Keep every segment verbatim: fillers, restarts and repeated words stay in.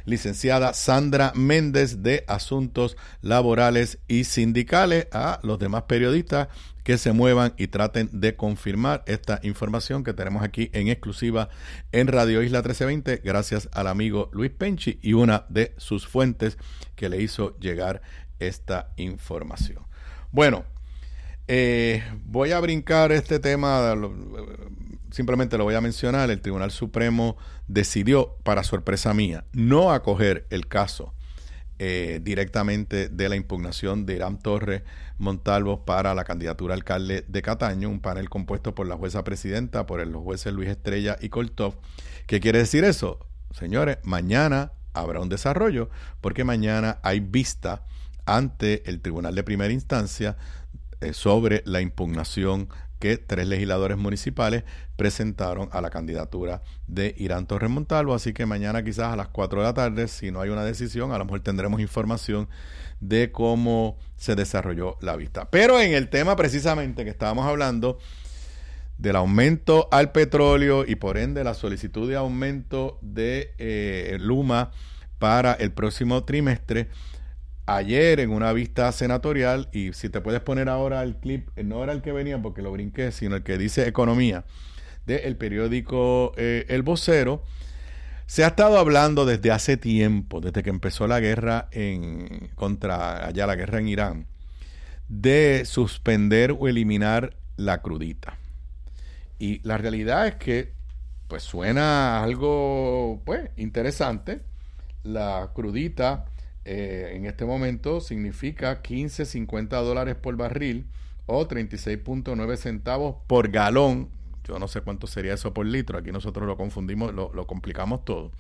licenciada Sandra Méndez de Asuntos Laborales y Sindicales, a los demás periodistas que se muevan y traten de confirmar esta información que tenemos aquí en exclusiva en Radio Isla trece veinte, gracias al amigo Luis Penchi y una de sus fuentes que le hizo llegar esta información. Bueno, eh, voy a brincar este tema, lo, simplemente lo voy a mencionar. El Tribunal Supremo decidió, para sorpresa mía, no acoger el caso Eh, directamente de la impugnación de Irán Torres Montalvo para la candidatura a alcalde de Cataño, un panel compuesto por la jueza presidenta, por los jueces Luis Estrella y Koltov. ¿Qué quiere decir eso? Señores, mañana habrá un desarrollo, porque mañana hay vista ante el Tribunal de Primera Instancia eh, sobre la impugnación que tres legisladores municipales presentaron a la candidatura de Irán Torres Montalvo. Así que mañana quizás a las cuatro de la tarde, si no hay una decisión, a lo mejor tendremos información de cómo se desarrolló la vista. Pero en el tema precisamente que estábamos hablando, del aumento al petróleo y por ende la solicitud de aumento de eh, Luma para el próximo trimestre, ayer en una vista senatorial, y si te puedes poner ahora el clip, no era el que venía porque lo brinqué, sino el que dice Economía, del periódico eh, El Vocero, se ha estado hablando desde hace tiempo, desde que empezó la guerra en contra, allá la guerra en Irán, de suspender o eliminar la crudita. Y la realidad es que, pues suena algo, pues, interesante. La crudita Eh, en este momento significa quince, cincuenta dólares por barril o treinta y seis punto nueve centavos por galón. Yo no sé cuánto sería eso por litro. Aquí nosotros lo confundimos, lo, lo complicamos todo.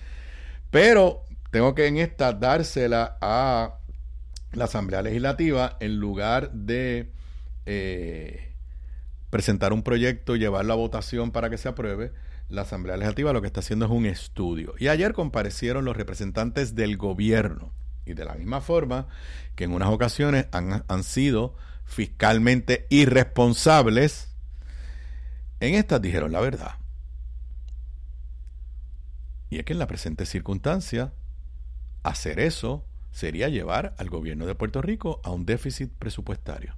Pero tengo que en esta dársela a la Asamblea Legislativa en lugar de eh, presentar un proyecto y llevarlo a votación para que se apruebe. La Asamblea Legislativa lo que está haciendo es un estudio. Y ayer comparecieron los representantes del gobierno. Y de la misma forma que en unas ocasiones han, han sido fiscalmente irresponsables, en estas dijeron la verdad. Y es que en la presente circunstancia, hacer eso sería llevar al gobierno de Puerto Rico a un déficit presupuestario.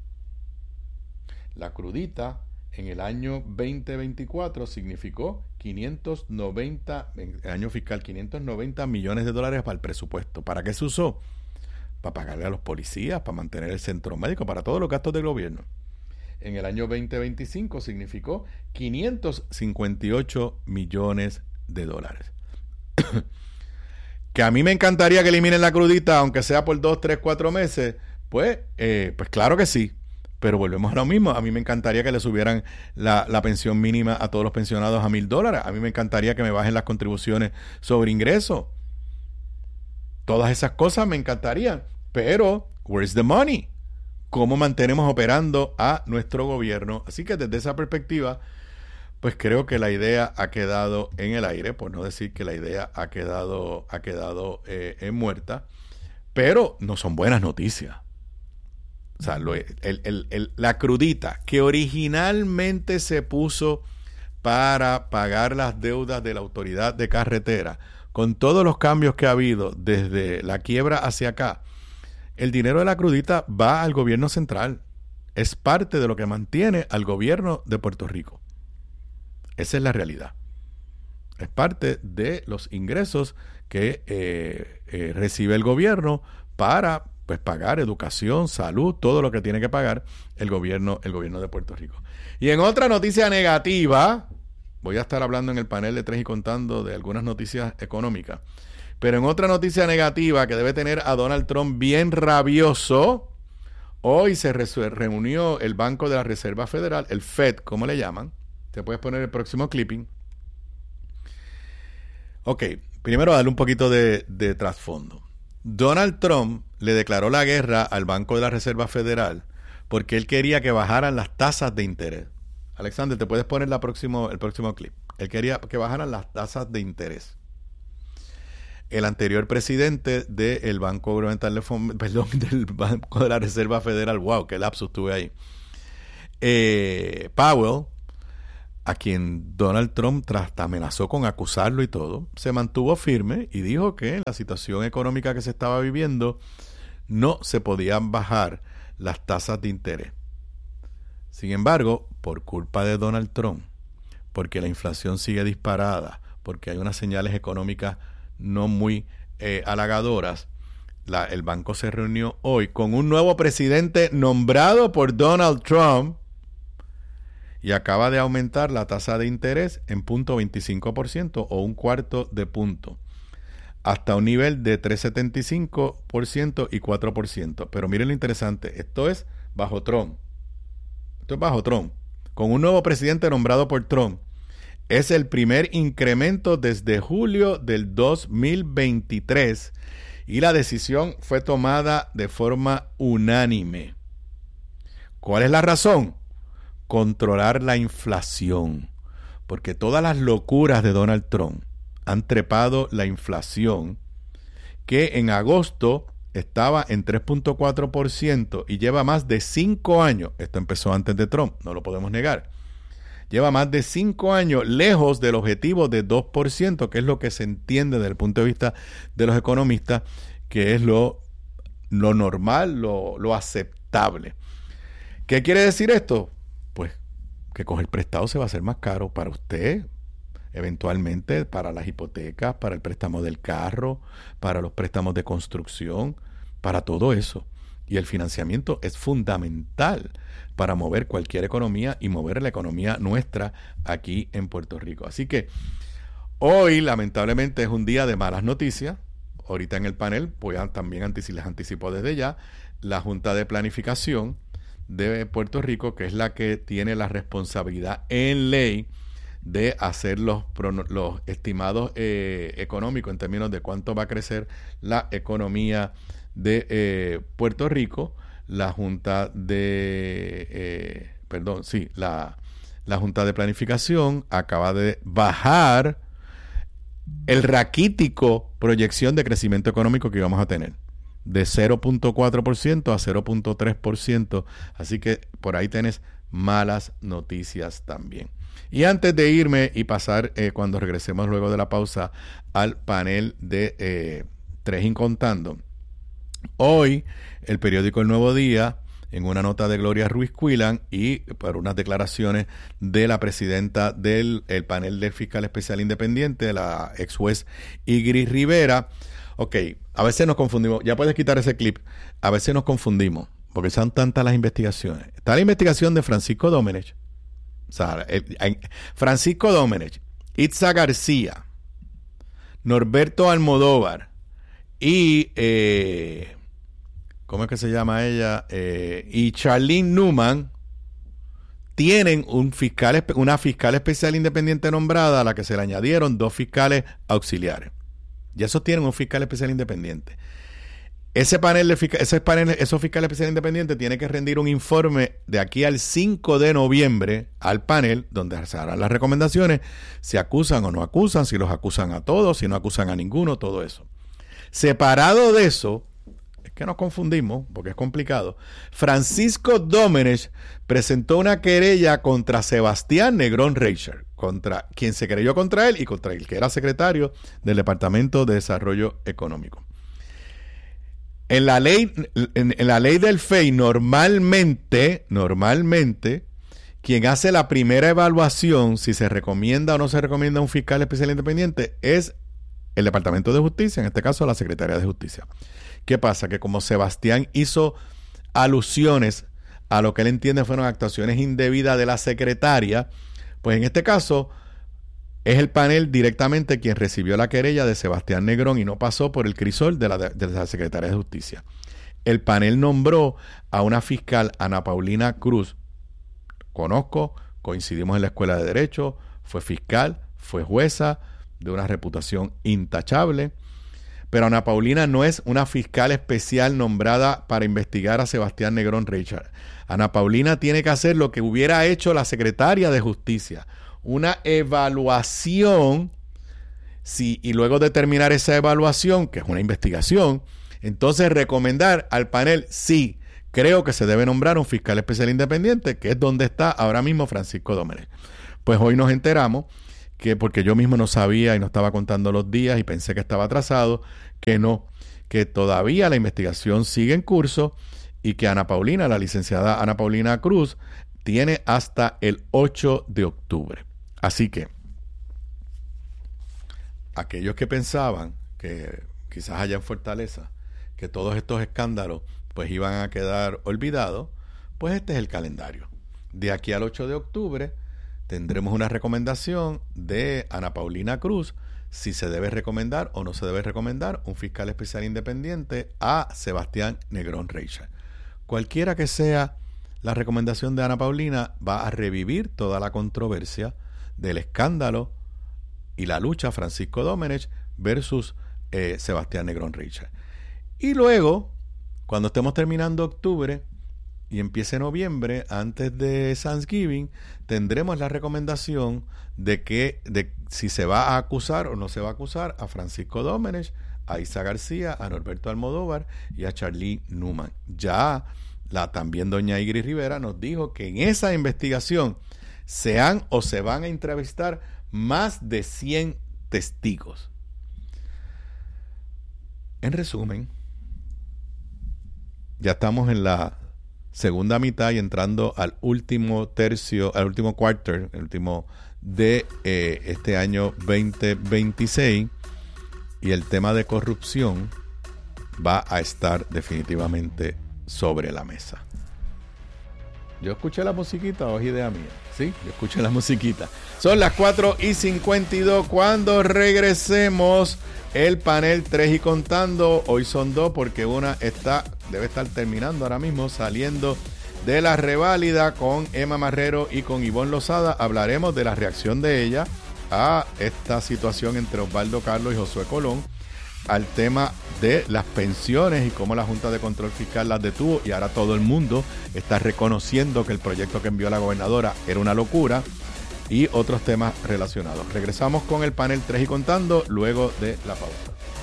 La crudita en el año veinte veinticuatro significó quinientos noventa, en el año fiscal, quinientos noventa millones de dólares para el presupuesto. ¿Para qué se usó? Para pagarle a los policías, para mantener el centro médico, para todos los gastos del gobierno. En el año veinte veinticinco significó quinientos cincuenta y ocho millones de dólares. Que a mí me encantaría que eliminen la crudita, aunque sea por dos, tres, cuatro meses. Pues, eh, pues claro que sí. Pero volvemos a lo mismo. A mí me encantaría que le subieran la, la pensión mínima a todos los pensionados a mil dólares. A mí me encantaría que me bajen las contribuciones sobre ingresos. Todas esas cosas me encantarían. Pero, where's the money? ¿Cómo mantenemos operando a nuestro gobierno? Así que desde esa perspectiva, pues creo que la idea ha quedado en el aire, por no decir que la idea ha quedado, ha quedado eh, en muerta. Pero no son buenas noticias. O sea, lo, el, el, el, la crudita que originalmente se puso para pagar las deudas de la autoridad de carretera, con todos los cambios que ha habido desde la quiebra hacia acá, el dinero de la crudita va al gobierno central. Es parte de lo que mantiene al gobierno de Puerto Rico. Esa es la realidad. Es parte de los ingresos que eh, eh, recibe el gobierno para pues pagar educación, salud, todo lo que tiene que pagar el gobierno, el gobierno de Puerto Rico. Y en otra noticia negativa, voy a estar hablando en el panel de tres y contando de algunas noticias económicas, pero en otra noticia negativa que debe tener a Donald Trump bien rabioso, hoy se reunió el Banco de la Reserva Federal, el Fed, como le llaman. Te puedes poner el próximo clipping. Ok, primero darle un poquito de, de trasfondo. Donald Trump le declaró la guerra al Banco de la Reserva Federal porque él quería que bajaran las tasas de interés. Alexander, te puedes poner la próximo, el próximo clip. Él quería que bajaran las tasas de interés. El anterior presidente del Banco Gubernamental de Fom- perdón, del Banco de la Reserva Federal, wow, qué lapsus tuve ahí, eh, Powell, a quien Donald Trump hasta amenazó con acusarlo y todo, se mantuvo firme y dijo que en la situación económica que se estaba viviendo no se podían bajar las tasas de interés. Sin embargo, por culpa de Donald Trump, porque la inflación sigue disparada, porque hay unas señales económicas no muy eh, halagadoras, la, el banco se reunió hoy con un nuevo presidente nombrado por Donald Trump y acaba de aumentar la tasa de interés en cero punto veinticinco por ciento o un cuarto de punto, hasta un nivel de tres punto setenta y cinco por ciento y cuatro por ciento. Pero miren lo interesante, esto es bajo Trump. Esto es bajo Trump. Con un nuevo presidente nombrado por Trump. Es el primer incremento desde julio del dos mil veintitrés y la decisión fue tomada de forma unánime. ¿Cuál es la razón? Controlar la inflación. Porque todas las locuras de Donald Trump han trepado la inflación, que en agosto estaba en tres punto cuatro por ciento y lleva más de cinco años, esto empezó antes de Trump, no lo podemos negar, lleva más de cinco años lejos del objetivo de dos por ciento, que es lo que se entiende desde el punto de vista de los economistas, que es lo, lo normal, lo, lo aceptable. ¿Qué quiere decir esto? Pues que coger prestado se va a hacer más caro para usted, eventualmente para las hipotecas, para el préstamo del carro, para los préstamos de construcción, para todo eso. Y el financiamiento es fundamental para mover cualquier economía y mover la economía nuestra aquí en Puerto Rico. Así que hoy, lamentablemente, es un día de malas noticias. Ahorita en el panel, voy a también anticipar, les anticipo desde ya, la Junta de Planificación de Puerto Rico, que es la que tiene la responsabilidad en ley de hacer los, los estimados eh, económicos en términos de cuánto va a crecer la economía de eh, Puerto Rico. La Junta de, eh, perdón, sí, la, la Junta de Planificación acaba de bajar el raquítico proyección de crecimiento económico que íbamos a tener, de cero punto cuatro por ciento a cero punto tres por ciento. Así que por ahí tenés malas noticias también. Y antes de irme y pasar, eh, cuando regresemos luego de la pausa, al panel de eh, Tres y Contando, hoy el periódico El Nuevo Día, en una nota de Gloria Ruiz Cuilan y por unas declaraciones de la presidenta del el panel del fiscal especial independiente, la ex juez Igris Rivera. Ok, a veces nos confundimos, ya puedes quitar ese clip, a veces nos confundimos, porque son tantas las investigaciones. Está la investigación de Francisco Domenech, o sea, el, el, Francisco Domenech, Itza García, Norberto Almodóvar y eh, ¿cómo es que se llama ella? Eh, y Charlene Newman tienen un fiscal, una fiscal especial independiente nombrada, a la que se le añadieron dos fiscales auxiliares. Y esos tienen un fiscal especial independiente. Ese panel de fiscal, ese panel, esos fiscales especiales independientes tienen que rendir un informe de aquí al cinco de noviembre al panel, donde se harán las recomendaciones, si acusan o no acusan, si los acusan a todos, si no acusan a ninguno, todo eso. Separado de eso, es que nos confundimos, porque es complicado, Francisco Domenech presentó una querella contra Sebastián Negrón Reicher, contra quien se creyó contra él y contra el que era secretario del Departamento de Desarrollo Económico. En la ley, en, en la ley del F E I, normalmente, normalmente, quien hace la primera evaluación, si se recomienda o no se recomienda un fiscal especial independiente, es el Departamento de Justicia, en este caso la Secretaría de Justicia. ¿Qué pasa? Que como Sebastián hizo alusiones a lo que él entiende fueron actuaciones indebidas de la secretaria, pues en este caso es el panel directamente quien recibió la querella de Sebastián Negrón y no pasó por el crisol de la, de la Secretaría de Justicia. El panel nombró a una fiscal, Ana Paulina Cruz. Conozco, coincidimos en la Escuela de Derecho, fue fiscal, fue jueza, de una reputación intachable. Pero Ana Paulina no es una fiscal especial nombrada para investigar a Sebastián Negrón Reicher. Ana Paulina tiene que hacer lo que hubiera hecho la secretaria de Justicia, una evaluación, sí, y luego de terminar esa evaluación, que es una investigación, entonces recomendar al panel, sí, creo que se debe nombrar un fiscal especial independiente, que es donde está ahora mismo Francisco Domenech. Pues hoy nos enteramos que, porque yo mismo no sabía y no estaba contando los días y pensé que estaba atrasado, que no, que todavía la investigación sigue en curso y que Ana Paulina, la licenciada Ana Paulina Cruz, tiene hasta el ocho de octubre. Así que aquellos que pensaban que quizás allá en Fortaleza, que todos estos escándalos pues iban a quedar olvidados, pues este es el calendario. De aquí al ocho de octubre tendremos una recomendación de Ana Paulina Cruz, si se debe recomendar o no se debe recomendar un fiscal especial independiente a Sebastián Negrón Reichert. Cualquiera que sea la recomendación de Ana Paulina, va a revivir toda la controversia del escándalo y la lucha Francisco Domenech versus eh, Sebastián Negrón Reichert. Y luego, cuando estemos terminando octubre y empiece noviembre, antes de Thanksgiving, tendremos la recomendación de que de si se va a acusar o no se va a acusar a Francisco Domenech, a Isa García, a Norberto Almodóvar y a Charlie Newman. Ya la también doña Igri Rivera nos dijo que en esa investigación se han o se van a entrevistar más de cien testigos. En resumen, ya estamos en la segunda mitad y entrando al último tercio, al último quarter, el último de eh, este año veinte veintiséis, y el tema de corrupción va a estar definitivamente sobre la mesa. Yo escuché la musiquita, o es idea mía. Sí, yo escuché la musiquita. Son las cuatro y cincuenta y dos. Cuando regresemos, el panel tres y contando. Hoy son dos porque una está, debe estar terminando ahora mismo, saliendo de la reválida con Emma Marrero y con Ivonne Lozada. Hablaremos de la reacción de ella a esta situación entre Osvaldo Carlos y Josué Colón, al tema de las pensiones y cómo la Junta de Control Fiscal las detuvo, y ahora todo el mundo está reconociendo que el proyecto que envió la gobernadora era una locura, y otros temas relacionados. Regresamos con el panel tres y contando luego de la pausa.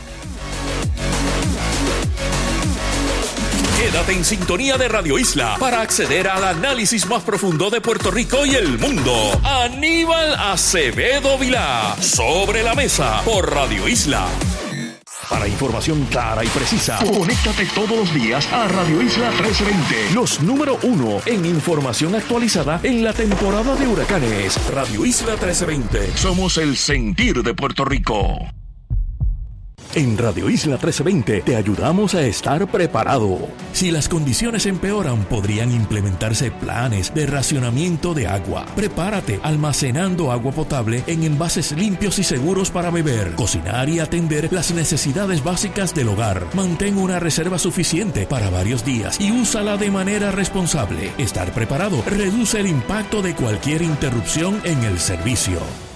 Quédate en sintonía de Radio Isla para acceder al análisis más profundo de Puerto Rico y el mundo. Aníbal Acevedo Vilá, Sobre la Mesa, por Radio Isla. Para información clara y precisa, conéctate todos los días a Radio Isla trece veinte. Los número uno en información actualizada en la temporada de huracanes. Radio Isla trece veinte. Somos el sentir de Puerto Rico. En Radio Isla trece veinte te ayudamos a estar preparado. Si las condiciones empeoran, podrían implementarse planes de racionamiento de agua. Prepárate almacenando agua potable en envases limpios y seguros para beber, cocinar y atender las necesidades básicas del hogar. Mantén una reserva suficiente para varios días y úsala de manera responsable. Estar preparado reduce el impacto de cualquier interrupción en el servicio.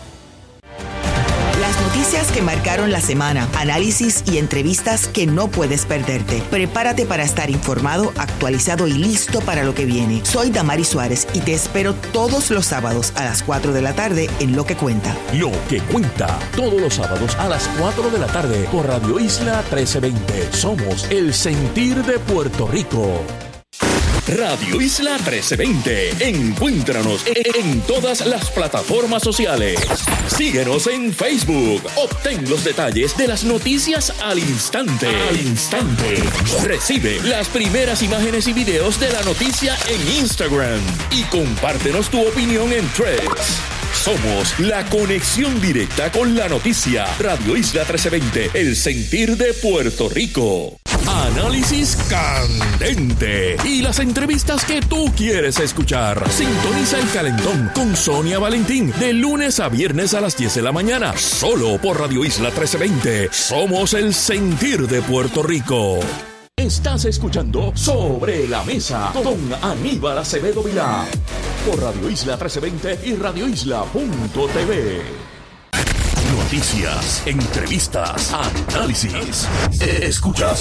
Las noticias que marcaron la semana, análisis y entrevistas que no puedes perderte. Prepárate para estar informado, actualizado y listo para lo que viene. Soy Damari Suárez y te espero todos los sábados a las cuatro de la tarde en Lo que Cuenta. Lo que Cuenta, todos los sábados a las cuatro de la tarde por Radio Isla trece veinte. Somos el sentir de Puerto Rico. Radio Isla trece veinte. Encuéntranos en todas las plataformas sociales. Síguenos en Facebook. Obtén los detalles de las noticias al instante. Al instante. Recibe las primeras imágenes y videos de la noticia en Instagram. Y compártenos tu opinión en Threads. Somos la conexión directa con la noticia. Radio Isla trece veinte, el sentir de Puerto Rico. Análisis candente y las entrevistas que tú quieres escuchar. Sintoniza el Calentón con Sonia Valentín de lunes a viernes a las diez de la mañana. Solo por Radio Isla trece veinte. Somos el sentir de Puerto Rico. Estás escuchando Sobre la Mesa con Aníbal Acevedo Vilá por Radio Isla trece veinte y radio isla punto t v. Noticias, entrevistas, análisis. Escuchas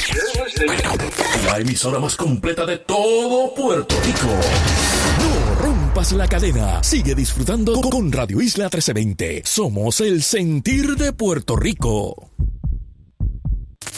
la emisora más completa de todo Puerto Rico. No rompas la cadena. Sigue disfrutando con Radio Isla trece veinte. Somos el sentir de Puerto Rico.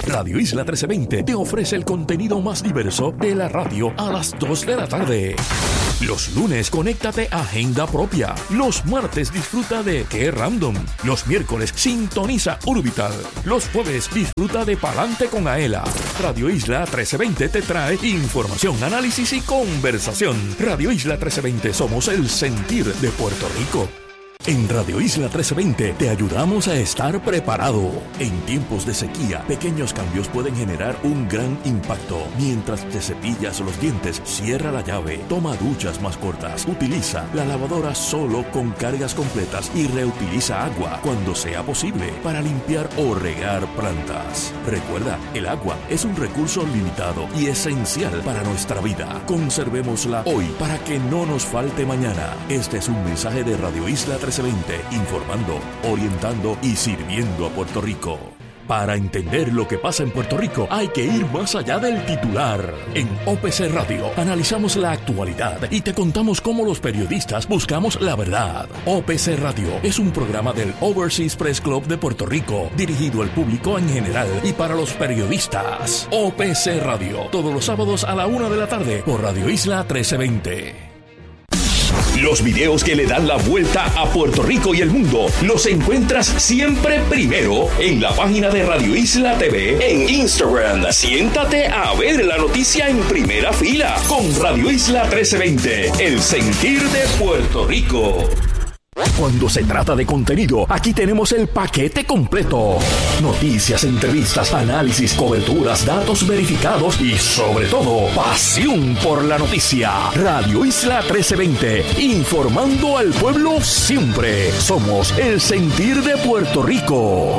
Radio Isla trece veinte te ofrece el contenido más diverso de la radio a las dos de la tarde. Los lunes, conéctate a Agenda Propia. Los martes, disfruta de Qué Random. Los miércoles, sintoniza Urbital. Los jueves, disfruta de Palante con Aela. Radio Isla trece veinte te trae información, análisis y conversación. Radio Isla trece veinte, somos el sentir de Puerto Rico. En Radio Isla trece veinte te ayudamos a estar preparado. En tiempos de sequía, pequeños cambios pueden generar un gran impacto. Mientras te cepillas los dientes, cierra la llave, toma duchas más cortas, utiliza la lavadora solo con cargas completas y reutiliza agua cuando sea posible para limpiar o regar plantas. Recuerda, el agua es un recurso limitado y esencial para nuestra vida. Conservémosla hoy para que no nos falte mañana. Este es un mensaje de Radio Isla trece veinte, informando, orientando y sirviendo a Puerto Rico. Para entender lo que pasa en Puerto Rico hay que ir más allá del titular. En O P C Radio analizamos la actualidad y te contamos cómo los periodistas buscamos la verdad. O P C Radio es un programa del Overseas Press Club de Puerto Rico, dirigido al público en general y para los periodistas. O P C Radio, todos los sábados a la una de la tarde por Radio Isla trece veinte. Los videos que le dan la vuelta a Puerto Rico y el mundo los encuentras siempre primero en la página de Radio Isla T V en Instagram. Siéntate a ver la noticia en primera fila con Radio Isla trece veinte, el sentir de Puerto Rico. Cuando se trata de contenido, aquí tenemos el paquete completo. Noticias, entrevistas, análisis, coberturas, datos verificados y, sobre todo, pasión por la noticia. Radio Isla trece veinte, informando al pueblo siempre. Somos el sentir de Puerto Rico.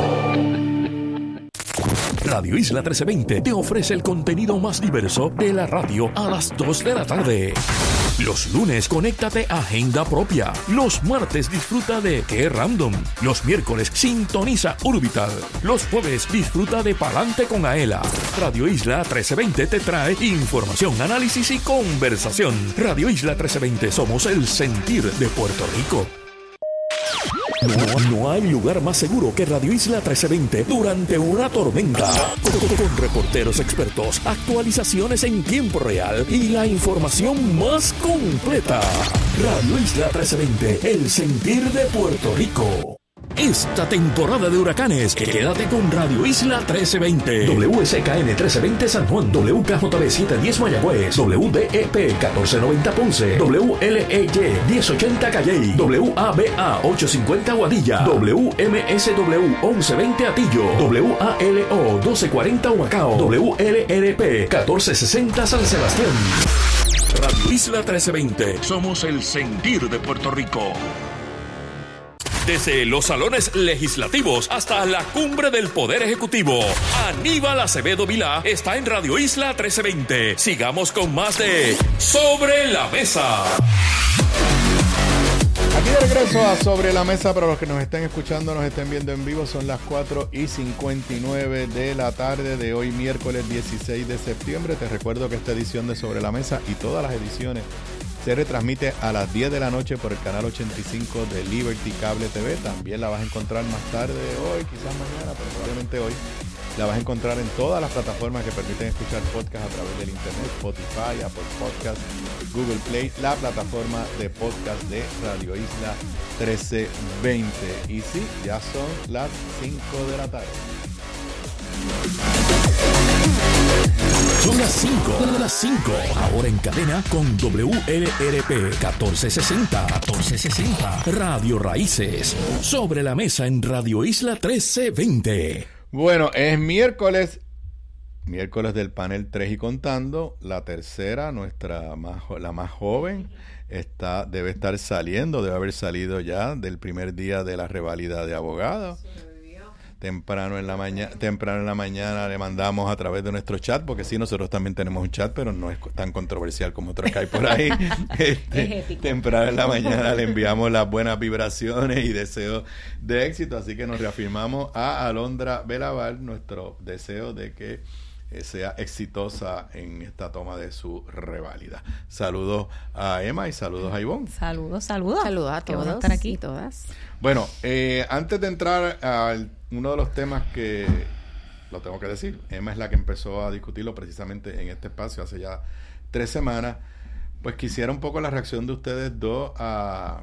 Radio Isla trece veinte te ofrece el contenido más diverso de la radio a las dos de la tarde. Los lunes, conéctate a Agenda Propia. Los martes, disfruta de Qué Random. Los miércoles, sintoniza Urbital. Los jueves, disfruta de Palante con Aela. Radio Isla trece veinte te trae información, análisis y conversación. Radio Isla trece veinte, somos el sentir de Puerto Rico. No, no hay lugar más seguro que Radio Isla trece veinte durante una tormenta. Con, con, con reporteros expertos, actualizaciones en tiempo real y la información más completa. Radio Isla trece veinte, el sentir de Puerto Rico. Esta temporada de huracanes, quédate con Radio Isla trece veinte. W S K N trece veinte San Juan, W K J B setecientos diez Mayagüez, W D E P catorce noventa Ponce, W L E Y diez ochenta Calley, W A B A ochocientos cincuenta Aguadilla, W M S W once veinte Atillo, W A L O doce cuarenta Humacao, W L R P catorce sesenta San Sebastián. Radio Isla trece veinte, somos el sentir de Puerto Rico. Desde los salones legislativos hasta la cumbre del Poder Ejecutivo, Aníbal Acevedo Vilá está en Radio Isla trece veinte. Sigamos con más de Sobre la Mesa. Aquí de regreso a Sobre la Mesa, para los que nos estén escuchando, nos estén viendo en vivo, son las cuatro y cincuenta y nueve de la tarde de hoy, miércoles dieciséis de septiembre. Te recuerdo que esta edición de Sobre la Mesa y todas las ediciones se retransmite a las diez de la noche por el canal ochenta y cinco de Liberty Cable T V. También la vas a encontrar más tarde hoy, quizás mañana, pero probablemente hoy. La vas a encontrar en todas las plataformas que permiten escuchar podcast a través del internet: Spotify, Apple Podcast, Google Play, la plataforma de podcast de Radio Isla trece veinte. Y sí, ya son las cinco de la tarde. Son las cinco, las cinco. Ahora en cadena con W L R P catorce sesenta, catorce sesenta. Radio Raíces. Sobre la Mesa en Radio Isla trece veinte. Bueno, es miércoles, miércoles del panel tres y contando. La tercera, nuestra más, la más joven, está, debe estar saliendo, debe haber salido ya del primer día de la reválida de abogados. Temprano en la mañana, temprano en la mañana le mandamos a través de nuestro chat, porque sí, nosotros también tenemos un chat, pero no es tan controversial como otros que hay por ahí. Este, temprano en la mañana le enviamos las buenas vibraciones y deseos de éxito, así que nos reafirmamos a Alondra Belaval nuestro deseo de que eh, sea exitosa en esta toma de su reválida. Saludos a Emma y saludos a Ivonne. Saludos, saludos. Saludos a todos. Qué bueno estar aquí. Y todas. Bueno, eh, antes de entrar a uno de los temas que lo tengo que decir, Emma es la que empezó a discutirlo precisamente en este espacio hace ya tres semanas. Pues quisiera un poco la reacción de ustedes dos a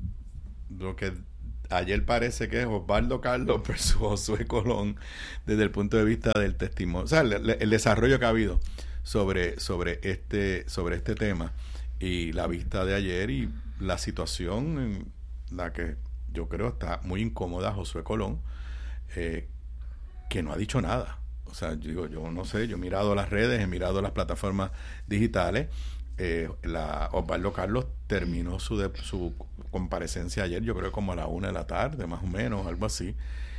lo que ayer parece que es Osvaldo Carlos versus Josué Colón desde el punto de vista del testimonio, o sea, el, el desarrollo que ha habido sobre, sobre, este, sobre este tema y la vista de ayer y la situación en la que yo creo está muy incómoda Josué Colón, eh, que no ha dicho nada. O sea, yo digo, yo no sé, yo he mirado las redes, he mirado las plataformas digitales. Eh, la Osvaldo Carlos terminó su de, su comparecencia ayer, yo creo como a la una de la tarde, más o menos, algo así,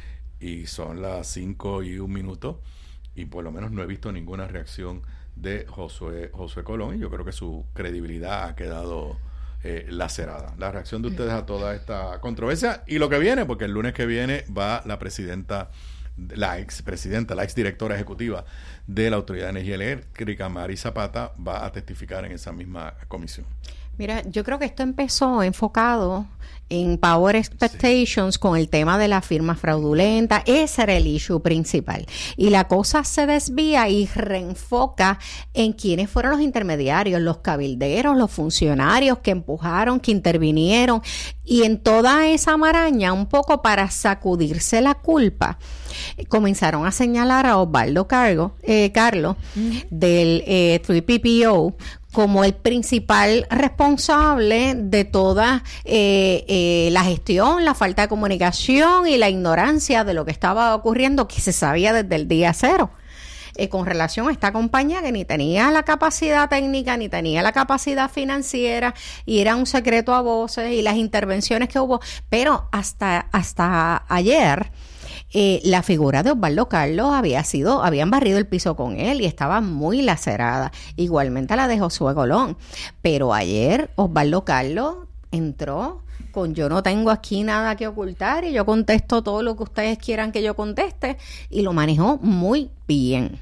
y son las cinco y un minuto, y por lo menos no he visto ninguna reacción de Josué, Josué Colón, y yo creo que su credibilidad ha quedado eh, lacerada. La reacción de ustedes a toda esta controversia y lo que viene, porque el lunes que viene va la presidenta, la ex presidenta, la ex directora ejecutiva de la Autoridad de Energía Eléctrica, Mari Zapata, va a testificar en esa misma comisión. Mira, yo creo que esto empezó enfocado en Power Expectations, sí, con el tema de la firma fraudulenta. Ese era el issue principal. Y la cosa se desvía y reenfoca en quiénes fueron los intermediarios, los cabilderos, los funcionarios que empujaron, que intervinieron. Y en toda esa maraña, un poco para sacudirse la culpa, comenzaron a señalar a Osvaldo Cargo, eh, Carlos uh-huh. del eh, tres P P O como el principal responsable de toda eh, eh, la gestión, la falta de comunicación y la ignorancia de lo que estaba ocurriendo, que se sabía desde el día cero. Eh, con relación a esta compañía que ni tenía la capacidad técnica, ni tenía la capacidad financiera, y era un secreto a voces, y las intervenciones que hubo, pero hasta, hasta ayer, Eh, la figura de Osvaldo Carlos había sido, habían barrido el piso con él y estaba muy lacerada, igualmente la de Josué Colón, pero ayer Osvaldo Carlos entró con yo no tengo aquí nada que ocultar y yo contesto todo lo que ustedes quieran que yo conteste, y lo manejó muy bien,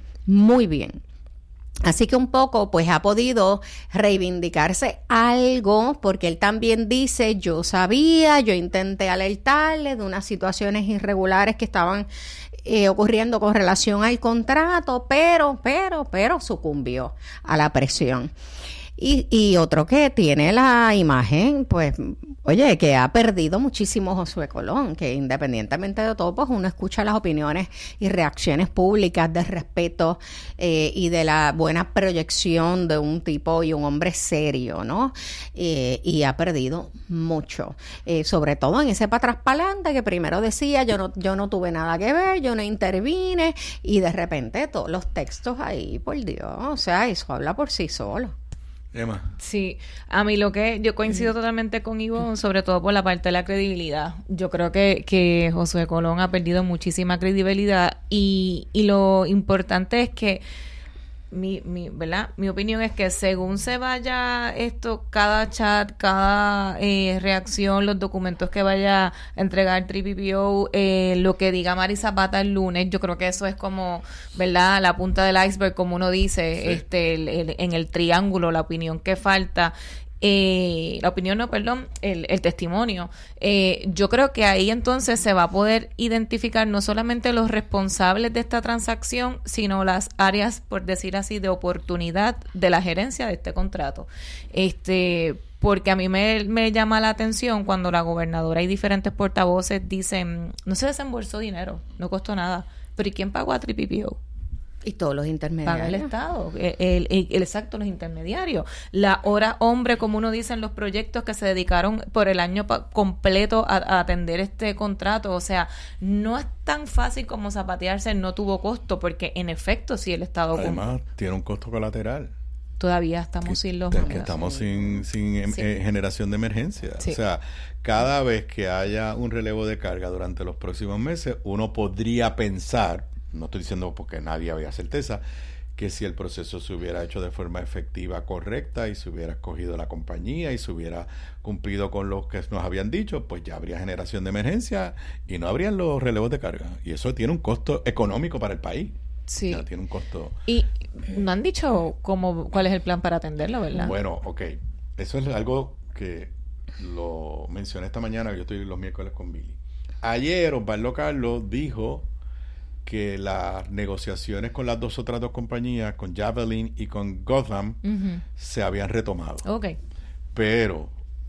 muy bien. Así que un poco, pues, ha podido reivindicarse algo, porque él también dice, yo sabía, yo intenté alertarle de unas situaciones irregulares que estaban eh, ocurriendo con relación al contrato, pero, pero, pero sucumbió a la presión. Y, y otro que tiene la imagen, pues, oye, que ha perdido muchísimo Josué Colón, que independientemente de todo, pues uno escucha las opiniones y reacciones públicas de respeto eh, y de la buena proyección de un tipo y un hombre serio, ¿no? Eh, y ha perdido mucho, eh, sobre todo en ese para atrás para adelante, que primero decía, yo no, yo no tuve nada que ver, yo no intervine, y de repente todos los textos ahí, por Dios, o sea, eso habla por sí solo. Emma. Sí, a mí lo que yo coincido totalmente con Ivonne, sobre todo por la parte de la credibilidad. Yo creo que, que Josué Colón ha perdido muchísima credibilidad, y, y lo importante es que mi, mi, ¿verdad? Mi opinión es que según se vaya esto, cada chat, cada eh, reacción, los documentos que vaya a entregar tres P P O, eh, lo que diga Mari Zapata el lunes, yo creo que eso es como, ¿verdad?, la punta del iceberg, como uno dice, sí. este el, el, en el triángulo, la opinión que falta. Eh, la opinión, no, perdón, el, el testimonio. Eh, yo creo que ahí entonces se va a poder identificar no solamente los responsables de esta transacción, sino las áreas, por decir así, de oportunidad de la gerencia de este contrato. Este, porque a mí me, me llama la atención cuando la gobernadora y diferentes portavoces dicen, no se desembolsó dinero, no costó nada, pero ¿y quién pagó a tres P P O? Y todos los intermediarios. Paga el Estado, el, el, el, el exacto, los intermediarios. La hora hombre, como uno dice en los proyectos que se dedicaron por el año pa- completo a, a atender este contrato. O sea, no es tan fácil como zapatearse, no tuvo costo, porque en efecto sí el Estado... Además, con... tiene un costo colateral. Todavía estamos que, sin los... Que estamos sin, sin sí. eh, generación de emergencia. Sí. O sea, cada vez que haya un relevo de carga durante los próximos meses, uno podría pensar... No estoy diciendo porque nadie había certeza, que si el proceso se hubiera hecho de forma efectiva, correcta, y se hubiera escogido la compañía y se hubiera cumplido con lo que nos habían dicho, pues ya habría generación de emergencia y no habrían los relevos de carga. Y eso tiene un costo económico para el país. Sí. O sea, tiene un costo... Y no han dicho cómo, cuál es el plan para atenderlo, ¿verdad? Bueno, ok. Eso es algo que lo mencioné esta mañana, yo estoy los miércoles con Billy. Ayer Osvaldo Carlos dijo que las negociaciones con las dos otras dos compañías, con Javelin y con Gotham, uh-huh. se habían retomado. Okay. Pero,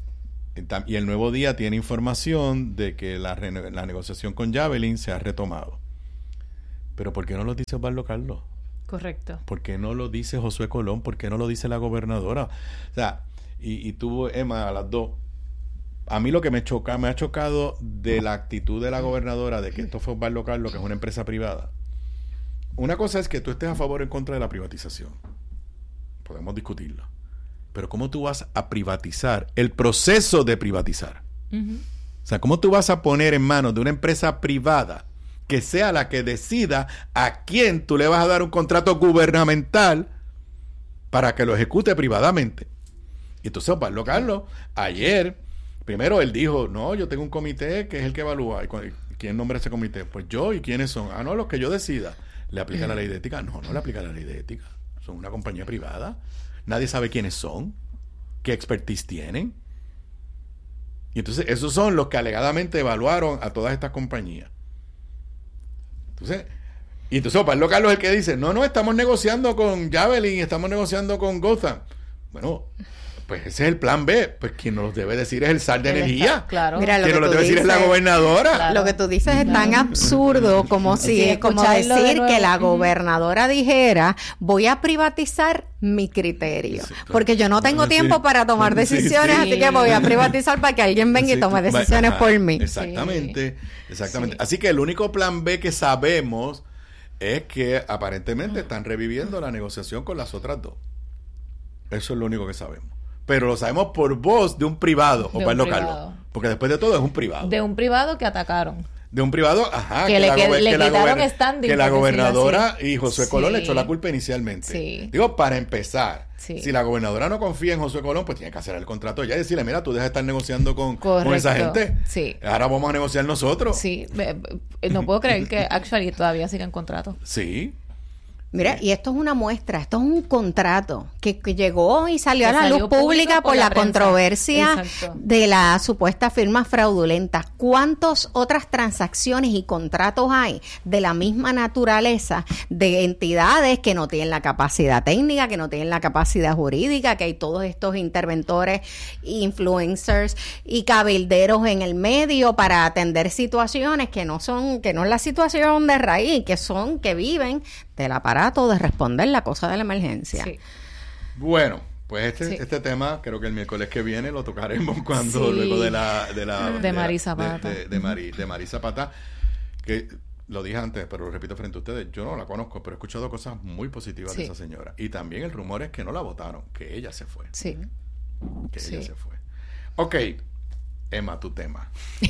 y el Nuevo Día tiene información de que la, la negociación con Javelin se ha retomado. Pero ¿por qué no lo dice Osvaldo Carlos? Correcto. ¿Por qué no lo dice Josué Colón? ¿Por qué no lo dice la gobernadora? O sea, y, y tú, Emma, a las dos. A mí lo que me choca, me ha chocado de la actitud de la gobernadora de que esto fue Osvaldo Carlos, que es una empresa privada. Una cosa es que tú estés a favor o en contra de la privatización. Podemos discutirlo. Pero ¿cómo tú vas a privatizar el proceso de privatizar? Uh-huh. O sea, ¿cómo tú vas a poner en manos de una empresa privada que sea la que decida a quién tú le vas a dar un contrato gubernamental para que lo ejecute privadamente? Y entonces Osvaldo Carlos, ayer, primero él dijo, no, yo tengo un comité que es el que evalúa. ¿Y quién nombra ese comité? Pues yo. ¿Y quiénes son? Ah, no, los que yo decida. ¿Le aplica la ley de ética? No, no le aplica la ley de ética. Son una compañía privada. Nadie sabe quiénes son, qué expertise tienen. Y entonces esos son los que alegadamente evaluaron a todas estas compañías. Entonces, y entonces Osvaldo Carlos es el que dice, no, no, estamos negociando con Javelin, estamos negociando con Gotham. Bueno, pues ese es el plan B. Pues quien nos debe decir es el S A R de Energía. Está, claro. Mira, quien nos lo debe decir es la gobernadora. Claro. Lo que tú dices es tan absurdo como si sí, como decir de que la gobernadora dijera, voy a privatizar mi criterio. Sí, claro. Porque yo no tengo sí. tiempo para tomar decisiones, sí, sí. así que voy a privatizar para que alguien venga sí, y tome decisiones ajá, por mí. Exactamente, sí. exactamente. Sí. Así que el único plan B que sabemos es que aparentemente están reviviendo la negociación con las otras dos. Eso es lo único que sabemos. Pero lo sabemos por voz de un privado, Osvaldo Carlos. Porque después de todo es un privado. De un privado que atacaron. De un privado, ajá. Que, que le, la, que, que le la quitaron gober- standing. Que la gobernadora y Josué sí. Colón le echó la culpa inicialmente. Sí. Digo, para empezar, sí. si la gobernadora no confía en Josué Colón, pues tiene que hacer el contrato ya y decirle, mira, tú dejas de estar negociando con, con esa gente. Sí. Ahora vamos a negociar nosotros. Sí. No puedo creer que actually todavía sigan contrato. Sí. Mira, y esto es una muestra, esto es un contrato que, que llegó y salió que a la luz pública por, por la, la controversia Exacto. de la supuesta firma fraudulenta. ¿Cuántas otras transacciones y contratos hay de la misma naturaleza de entidades que no tienen la capacidad técnica, que no tienen la capacidad jurídica, que hay todos estos interventores, influencers y cabilderos en el medio para atender situaciones que no son, que no es la situación de raíz, que son, que viven del aparato de responder la cosa de la emergencia. Sí. Bueno, pues este, sí. este tema creo que el miércoles que viene lo tocaremos cuando sí. luego de la de la de, de Mari Zapata de, de, de, Mari, de Mari Zapata, que lo dije antes pero lo repito frente a ustedes, yo no la conozco pero he escuchado cosas muy positivas sí. de esa señora y también el rumor es que no la votaron, que ella se fue sí que sí. ella se fue. Ok, Emma, tu tema.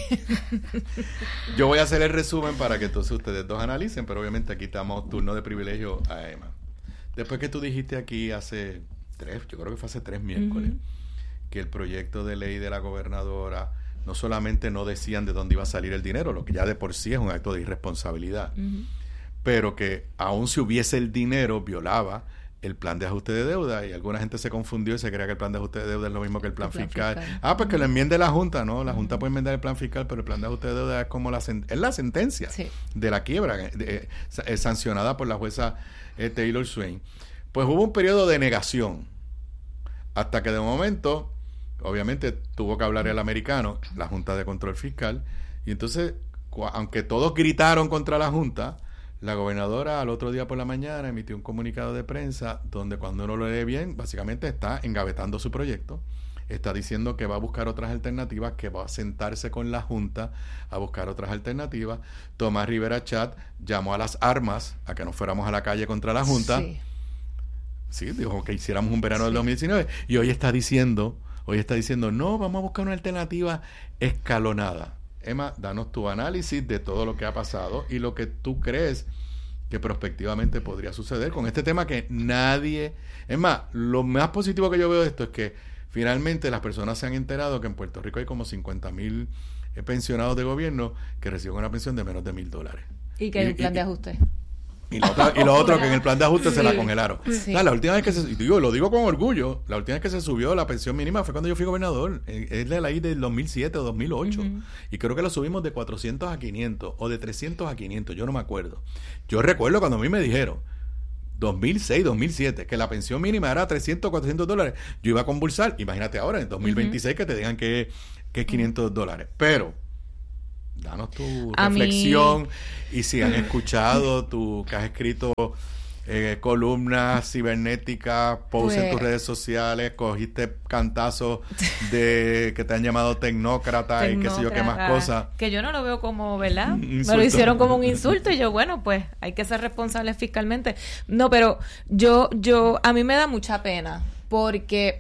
Yo voy a hacer el resumen para que entonces ustedes dos analicen, pero obviamente aquí damos turno de privilegio a Emma. Después que tú dijiste aquí hace tres, yo creo que fue hace tres miércoles, uh-huh. que el proyecto de ley de la gobernadora no solamente no decían de dónde iba a salir el dinero, lo que ya de por sí es un acto de irresponsabilidad, uh-huh. pero que aun si hubiese el dinero, violaba el plan de ajuste de deuda, y alguna gente se confundió y se creía que el plan de ajuste de deuda es lo mismo que el plan, el plan fiscal. fiscal. Ah, pues que lo enmiende la Junta, ¿no? La uh-huh. Junta puede enmendar el plan fiscal, pero el plan de ajuste de deuda es como la, sen- es la sentencia sí. de la quiebra, de, de, eh, sancionada por la jueza eh, Taylor Swain. Pues hubo un periodo de negación, hasta que de momento, obviamente, tuvo que hablar el americano, la Junta de Control Fiscal, y entonces, cu- aunque todos gritaron contra la Junta, la gobernadora al otro día por la mañana emitió un comunicado de prensa donde cuando uno lo lee bien, básicamente está engavetando su proyecto, está diciendo que va a buscar otras alternativas, que va a sentarse con la Junta a buscar otras alternativas. Tomás Rivera Chat llamó a las armas a que nos fuéramos a la calle contra la Junta. Sí, sí dijo que hiciéramos un verano sí. del dos mil diecinueve y hoy está diciendo, hoy está diciendo, no, vamos a buscar una alternativa escalonada. Emma, danos tu análisis de todo lo que ha pasado y lo que tú crees que prospectivamente podría suceder con este tema que nadie... Es más, lo más positivo que yo veo de esto es que finalmente las personas se han enterado que en Puerto Rico hay como cincuenta mil pensionados de gobierno que reciben una pensión de menos de mil dólares. Y que hay un plan y, de ajuste. Y lo otro, y lo otro que en el plan de ajuste Sí. se la congelaron. Sí. O sea, la última vez que se, y digo, lo digo con orgullo, la última vez que se subió la pensión mínima fue cuando yo fui gobernador. Eh, Es de la ley del dos mil siete o dos mil ocho. Uh-huh. Y creo que lo subimos de cuatrocientos a quinientos o de trescientos a quinientos, yo no me acuerdo. Yo recuerdo cuando a mí me dijeron dos mil seis, dos mil siete, que la pensión mínima era trescientos, cuatrocientos dólares, yo iba a convulsar. Imagínate ahora, en dos mil veintiséis, uh-huh. que te digan que, que es quinientos dólares. Pero danos tu a reflexión mí... y si han escuchado tú que has escrito eh, columnas cibernéticas, posts pues... en tus redes sociales, cogiste cantazos de que te han llamado tecnócrata, tecnócrata y qué sé yo qué más cosas. Que yo no lo veo como, ¿verdad? Me lo hicieron como un insulto y yo, bueno, pues hay que ser responsables fiscalmente. No, pero yo, yo, a mí me da mucha pena porque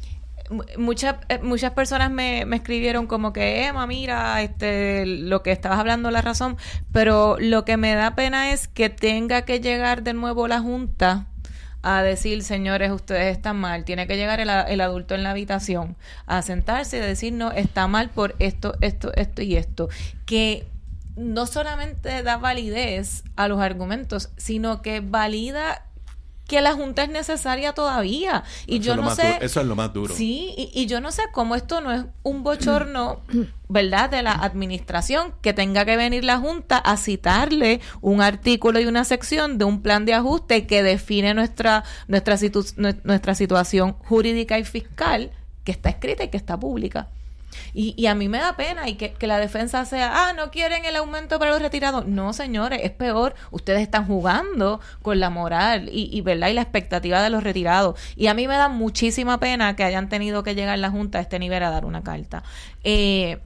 muchas muchas personas me, me escribieron como que Emma, mira, este lo que estabas hablando la razón, pero lo que me da pena es que tenga que llegar de nuevo la Junta a decir, señores, ustedes están mal. Tiene que llegar el, el adulto en la habitación a sentarse y decir, no, está mal por esto, esto, esto y esto, que no solamente da validez a los argumentos, sino que valida que la Junta es necesaria todavía. Y eso yo no sé... Duro, eso es lo más duro. Sí, y, y yo no sé cómo esto no es un bochorno, ¿verdad?, de la administración, que tenga que venir la Junta a citarle un artículo y una sección de un plan de ajuste que define nuestra, nuestra, situ, nuestra situación jurídica y fiscal, que está escrita y que está pública. Y, y a mí me da pena y que, que la defensa sea, ah, no quieren el aumento para los retirados. No, señores, es peor. Ustedes están jugando con la moral y, y, ¿verdad? y la expectativa de los retirados. Y a mí me da muchísima pena que hayan tenido que llegar la Junta a este nivel a dar una carta. Eh,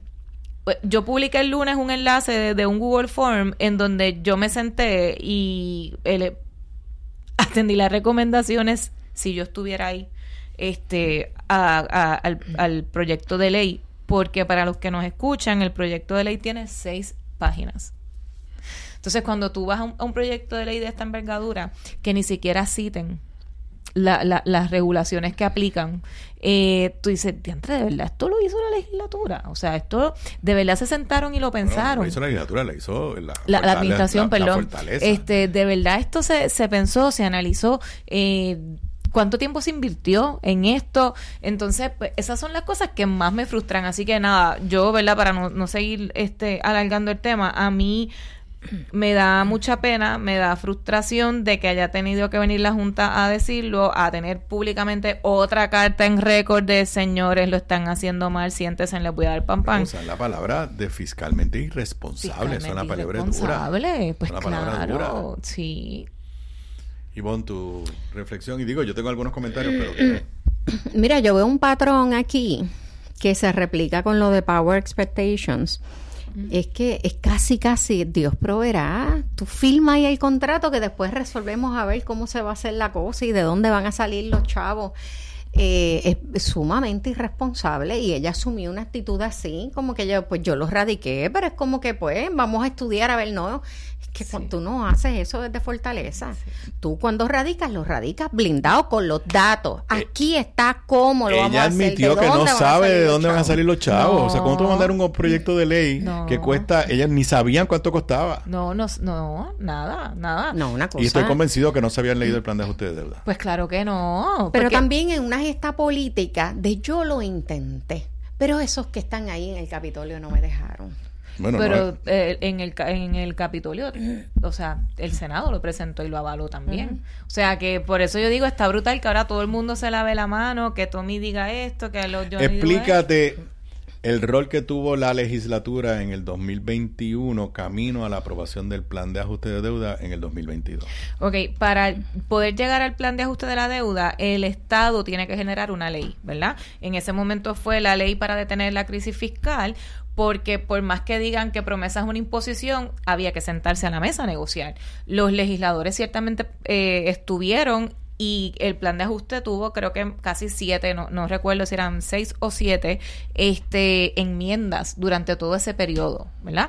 yo publiqué el lunes un enlace de, de un Google Form en donde yo me senté y el, atendí las recomendaciones, si yo estuviera ahí, este a, a, al, al proyecto de ley, porque para los que nos escuchan, el proyecto de ley tiene seis páginas. Entonces, cuando tú vas a un, a un proyecto de ley de esta envergadura, que ni siquiera citen la, la, las regulaciones que aplican, eh, tú dices, diantre, ¿de verdad esto lo hizo la legislatura? O sea, esto de verdad se sentaron y lo pensaron. No, lo hizo la legislatura, lo hizo la, la, la administración, la, perdón. La este, de verdad esto se, se pensó, se analizó, eh, ¿cuánto tiempo se invirtió en esto? Entonces, pues, esas son las cosas que más me frustran. Así que nada, yo, ¿verdad? Para no, no seguir este alargando el tema, a mí me da mucha pena, me da frustración de que haya tenido que venir la Junta a decirlo, a tener públicamente otra carta en récord de señores, lo están haciendo mal, siéntese, les voy a dar pan pan. O sea, la palabra de fiscalmente irresponsable, es una palabra dura. Pues una claro, dura. sí. Ivonne, tu reflexión. Y digo, yo tengo algunos comentarios, pero que... Mira, yo veo un patrón aquí que se replica con lo de Power Expectations. Mm. Es que es casi, casi Dios proveerá. Tú firmas ahí el contrato que después resolvemos a ver cómo se va a hacer la cosa y de dónde van a salir los chavos. Eh, es sumamente irresponsable y ella asumió una actitud así, como que yo, pues yo lo radiqué, pero es como que pues vamos a estudiar a ver, no, es que sí. Tú no haces eso desde Fortaleza, sí. Tú cuando radicas, lo radicas blindado con los datos, aquí eh, está cómo lo vamos a hacer. Ella admitió que no sabe de dónde van a salir los chavos, no. O sea, ¿cómo tú vas a mandar un proyecto de ley no. que cuesta, ellas ni sabían cuánto costaba? No, no, no, nada, nada. No, una cosa. Y estoy convencido que no se habían leído el plan de ajuste de deuda. Pues claro que no. Pero porque... también en una gesta política de yo lo intenté, pero esos que están ahí en el Capitolio no me dejaron. Bueno, pero no, eh, en el en el Capitolio, o sea, el Senado lo presentó y lo avaló también. Uh-huh. O sea, que por eso yo digo, está brutal que ahora todo el mundo se lave la mano, que Tommy diga esto, que los Johnny Explícate el rol que tuvo la legislatura en el dos mil veintiuno camino a la aprobación del plan de ajuste de deuda en el dos mil veintidós. Ok, para poder llegar al plan de ajuste de la deuda, el Estado tiene que generar una ley, ¿verdad? En ese momento fue la ley para detener la crisis fiscal, porque por más que digan que promesa es una imposición, había que sentarse a la mesa a negociar. Los legisladores ciertamente eh, estuvieron y el plan de ajuste tuvo creo que casi siete, no, no recuerdo si eran seis o siete este, enmiendas durante todo ese periodo, ¿verdad?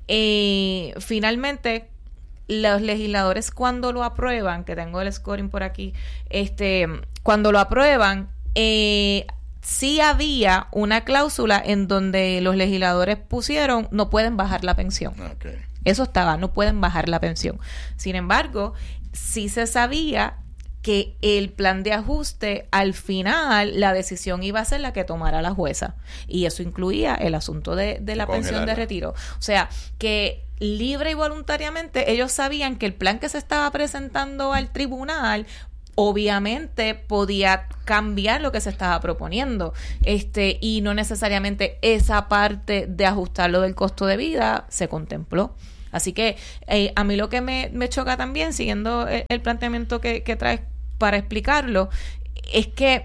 Eh, finalmente, los legisladores cuando lo aprueban, que tengo el scoring por aquí, este, cuando lo aprueban, eh, sí había una cláusula en donde los legisladores pusieron no pueden bajar la pensión. Okay. Eso estaba, no pueden bajar la pensión. Sin embargo, sí se sabía que el plan de ajuste, al final, la decisión iba a ser la que tomara la jueza. Y eso incluía el asunto de, de la pensión de retiro. O sea, que libre y voluntariamente ellos sabían que el plan que se estaba presentando al tribunal obviamente podía cambiar lo que se estaba proponiendo, este y no necesariamente esa parte de ajustarlo del costo de vida se contempló. Así que eh, a mí lo que me, me choca también, siguiendo el, el planteamiento que, que traes para explicarlo, es que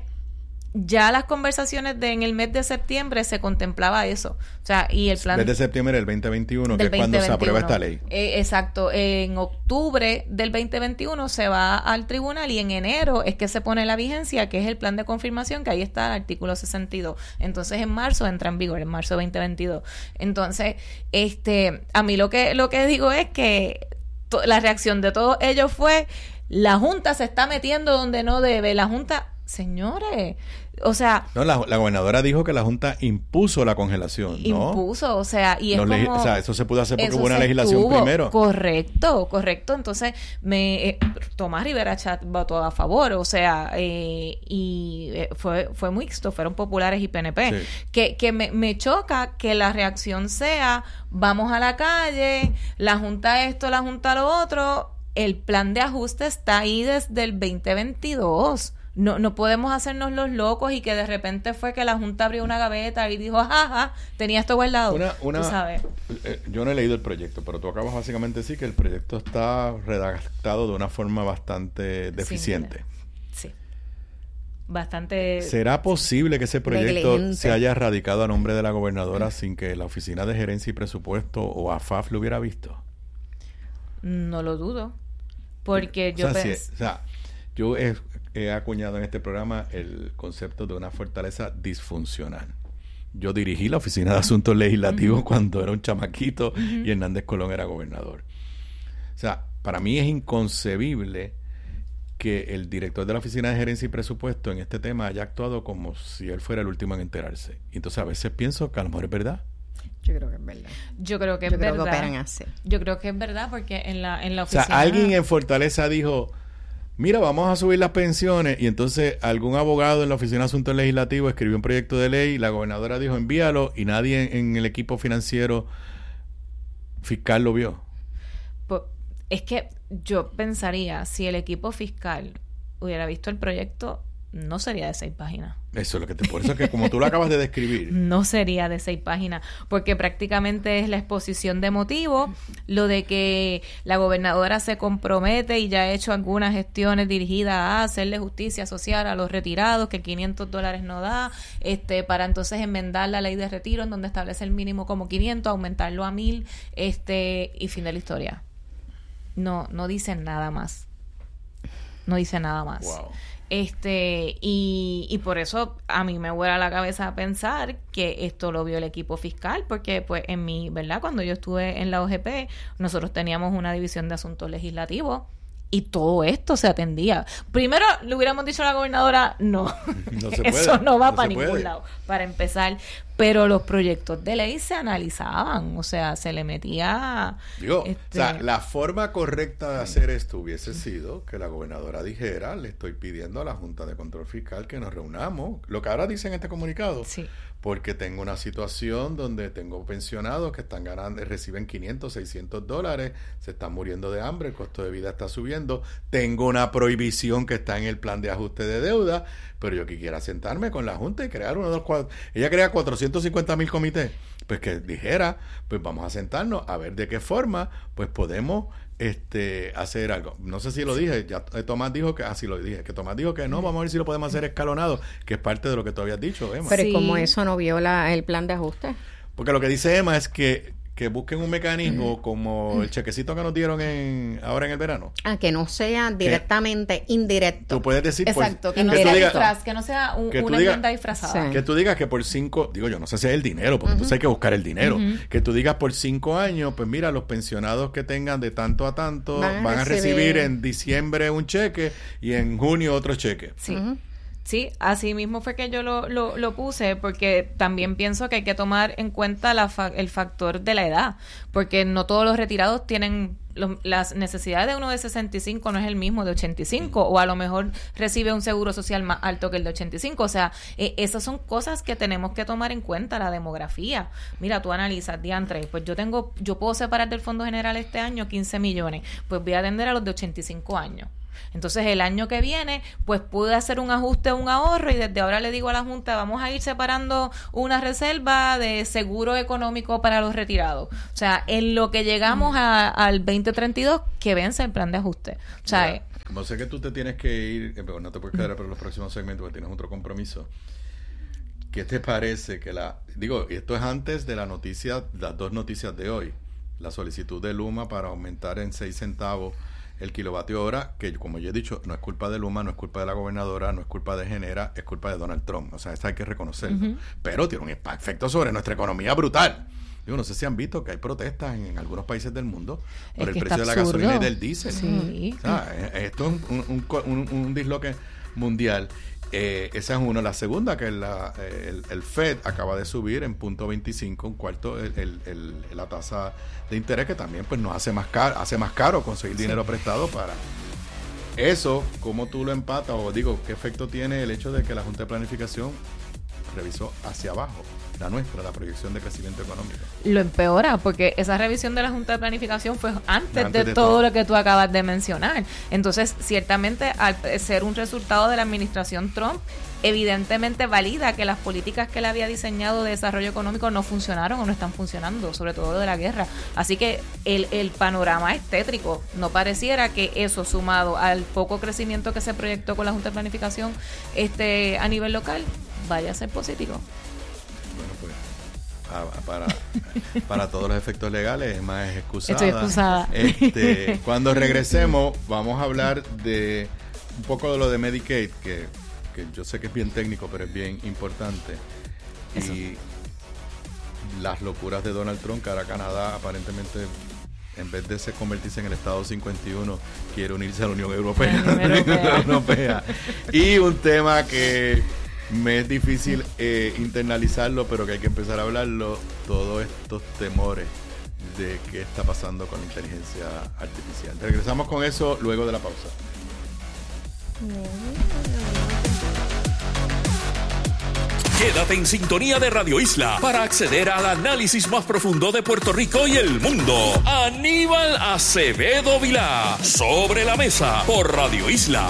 ya las conversaciones de en el mes de septiembre se contemplaba eso. O sea, y el plan... El mes de septiembre del veinte veintiuno, que es cuando se aprueba esta ley. Eh, exacto. En octubre del veinte veintiuno se va al tribunal y en enero es que se pone la vigencia, que es el plan de confirmación, que ahí está el artículo sesenta y dos. Entonces, en marzo entra en vigor, en marzo veinte veintidós. Entonces, este, a mí lo que, lo que digo es que to- la reacción de todos ellos fue: la Junta se está metiendo donde no debe. La Junta... Señores, o sea... No, la, la gobernadora dijo que la Junta impuso la congelación, ¿no? Impuso, o sea, y es no, como... O sea, eso se pudo hacer porque eso hubo una se legislación tuvo, primero. Correcto, correcto. Entonces, me eh, Tomás Rivera Chat votó a favor, o sea, eh, y eh, fue fue mixto, fueron populares y P N P. Sí. Que, que me, me choca que la reacción sea: vamos a la calle, la Junta esto, la Junta lo otro. El plan de ajuste está ahí desde el veinte veintidós. No, no podemos hacernos los locos y que de repente fue que la Junta abrió una gaveta y dijo, jaja, tenía esto guardado. Una, una, tú sabes. Eh, yo no he leído el proyecto, pero tú acabas básicamente de decir que el proyecto está redactado de una forma bastante deficiente. Sí. sí. Bastante... ¿Será posible que ese proyecto negligente. se haya radicado a nombre de la gobernadora sin que la Oficina de Gerencia y Presupuesto o A F A F lo hubiera visto? No lo dudo. Porque yo o sea, pens- si, o sea, yo he, he acuñado en este programa el concepto de una fortaleza disfuncional. Yo dirigí la Oficina de Asuntos Legislativos uh-huh. cuando era un chamaquito uh-huh. y Hernández Colón era gobernador. O sea, para mí es inconcebible que el director de la Oficina de Gerencia y Presupuesto en este tema haya actuado como si él fuera el último en enterarse. Entonces a veces pienso que a lo mejor es verdad. Yo creo que es verdad. Yo creo que Yo es creo verdad. Que operan así. Yo creo que es verdad porque en la, en la oficina... O sea, alguien en Fortaleza dijo, mira, vamos a subir las pensiones, y entonces algún abogado en la Oficina de Asuntos Legislativos escribió un proyecto de ley, la gobernadora dijo, envíalo, y nadie en, en el equipo financiero fiscal lo vio. Pues, es que yo pensaría, si el equipo fiscal hubiera visto el proyecto, no sería de seis páginas. Eso es lo que te... Por eso es que como tú lo acabas de describir... No sería de seis páginas, porque prácticamente es la exposición de motivos, lo de que la gobernadora se compromete y ya ha hecho algunas gestiones dirigidas a hacerle justicia social a los retirados, que quinientos dólares no da, este para entonces enmendar la ley de retiro en donde establece el mínimo como quinientos, aumentarlo a mil, este y fin de la historia. No, no dicen nada más. No dice nada más. Wow. Este, y, y por eso a mí me vuela la cabeza pensar que esto lo vio el equipo fiscal, porque pues en mi, ¿verdad? Cuando yo estuve en la O G P, nosotros teníamos una división de asuntos legislativos y todo esto se atendía. Primero le hubiéramos dicho a la gobernadora, no, no se puede, eso no va no para se ningún puede. lado, para empezar. Pero los proyectos de ley se analizaban, o sea, se le metía... Digo, este... o sea, la forma correcta de hacer esto hubiese sido que la gobernadora dijera, le estoy pidiendo a la Junta de Control Fiscal que nos reunamos, lo que ahora dice en este comunicado, sí. porque tengo una situación donde tengo pensionados que están ganando, reciben quinientos, seiscientos dólares, se están muriendo de hambre, el costo de vida está subiendo, tengo una prohibición que está en el plan de ajuste de deuda, pero yo quisiera sentarme con la Junta y crear uno de los cuatro, ella crea cuatrocientos cincuenta mil comités, pues que dijera, pues vamos a sentarnos a ver de qué forma pues podemos este hacer algo. No sé si lo dije, ya Tomás dijo que, así ah, lo dije, que Tomás dijo que no, vamos a ver si lo podemos hacer escalonado, que es parte de lo que tú habías dicho, Emma. Pero Sí. ¿cómo eso no viola el plan de ajuste? Porque lo que dice Emma es que que busquen un mecanismo como el chequecito que nos dieron en ahora en el verano. Ah, que no sea directamente indirecto. Tú puedes decir... Exacto, pues, que no que sea tú digas- disfraz, que no sea un- que tú una digas- enmienda disfrazada. Sí. Que tú digas que por cinco, digo yo, no sé si es el dinero, porque entonces hay que buscar el dinero. Ujú. Que tú digas por cinco años, pues mira, los pensionados que tengan de tanto a tanto Van a van a recibir- recibir en diciembre un cheque y en junio otro cheque. Sí. Ujú. Sí, así mismo fue que yo lo, lo, lo puse, porque también pienso que hay que tomar en cuenta la fa- el factor de la edad, porque no todos los retirados tienen los, las necesidades de uno de sesenta y cinco no es el mismo de ochenta y cinco, o a lo mejor recibe un seguro social más alto que el de ochenta y cinco, o sea, eh, esas son cosas que tenemos que tomar en cuenta, la demografía. Mira, tú analizas, diantre, pues yo tengo, yo puedo separar del Fondo General este año quince millones, pues voy a atender a los de ochenta y cinco años. Entonces el año que viene pues pude hacer un ajuste, un ahorro, y desde ahora le digo a la Junta, vamos a ir separando una reserva de seguro económico para los retirados. O sea, en lo que llegamos a, al veinte treinta y dos, que vence el plan de ajuste. O sea, Mira, como sé que tú te tienes que ir, eh, no te puedes quedar para los próximos segmentos porque tienes otro compromiso. ¿Qué te parece que la... Digo, esto es antes de la noticia, las dos noticias de hoy. La solicitud de Luma para aumentar en seis centavos el kilovatio hora, que como yo he dicho, no es culpa de Luma, no es culpa de la gobernadora, no es culpa de Genera, es culpa de Donald Trump. O sea, eso hay que reconocerlo. Uh-huh. Pero tiene un efecto sobre nuestra economía brutal. Digo, no sé si han visto que hay protestas en, en algunos países del mundo por el precio de la gasolina y del diésel. Sí. O sea, esto es un, un, un, un disloque mundial. Eh, esa es uno. La segunda, que la, el, el Fed acaba de subir en punto veinticinco, un cuarto, el, el, el, la tasa de interés, que también pues nos hace más caro, hace más caro conseguir dinero sí. prestado para eso. ¿Cómo tú lo empatas? O digo, ¿qué efecto tiene el hecho de que la Junta de Planificación revisó hacia abajo la nuestra, la proyección de crecimiento económico? Lo empeora, porque esa revisión de la Junta de Planificación fue antes, antes de, de todo, todo lo que tú acabas de mencionar. Entonces, ciertamente, al ser un resultado de la administración Trump, evidentemente valida que las políticas que él había diseñado de desarrollo económico no funcionaron o no están funcionando, sobre todo de la guerra. Así que el, el panorama es tétrico. No pareciera que eso, sumado al poco crecimiento que se proyectó con la Junta de Planificación este, a nivel local, vaya a ser positivo. Bueno, pues para, para todos los efectos legales, es más excusada. Estoy excusada. Este, cuando regresemos, vamos a hablar de un poco de lo de Medicaid, que, que yo sé que es bien técnico, pero es bien importante. Eso. Y las locuras de Donald Trump, que ahora Canadá aparentemente, en vez de se convertirse en el Estado cincuenta y uno, quiere unirse a la Unión Europea. La Unión Europea. Europea. Y un tema que me es difícil eh, internalizarlo, pero que hay que empezar a hablarlo, todos estos temores de qué está pasando con la inteligencia artificial. Regresamos con eso luego de la pausa. Quédate en sintonía de Radio Isla para acceder al análisis más profundo de Puerto Rico y el mundo. Aníbal Acevedo Vilá, Sobre la Mesa, por Radio Isla.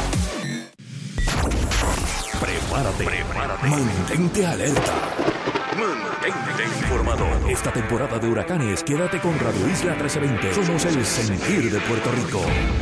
Prepárate, prepárate. Mantente alerta. Mantente informado. Esta temporada de huracanes, quédate con Radio Isla trece veinte. Somos el sentir de Puerto Rico.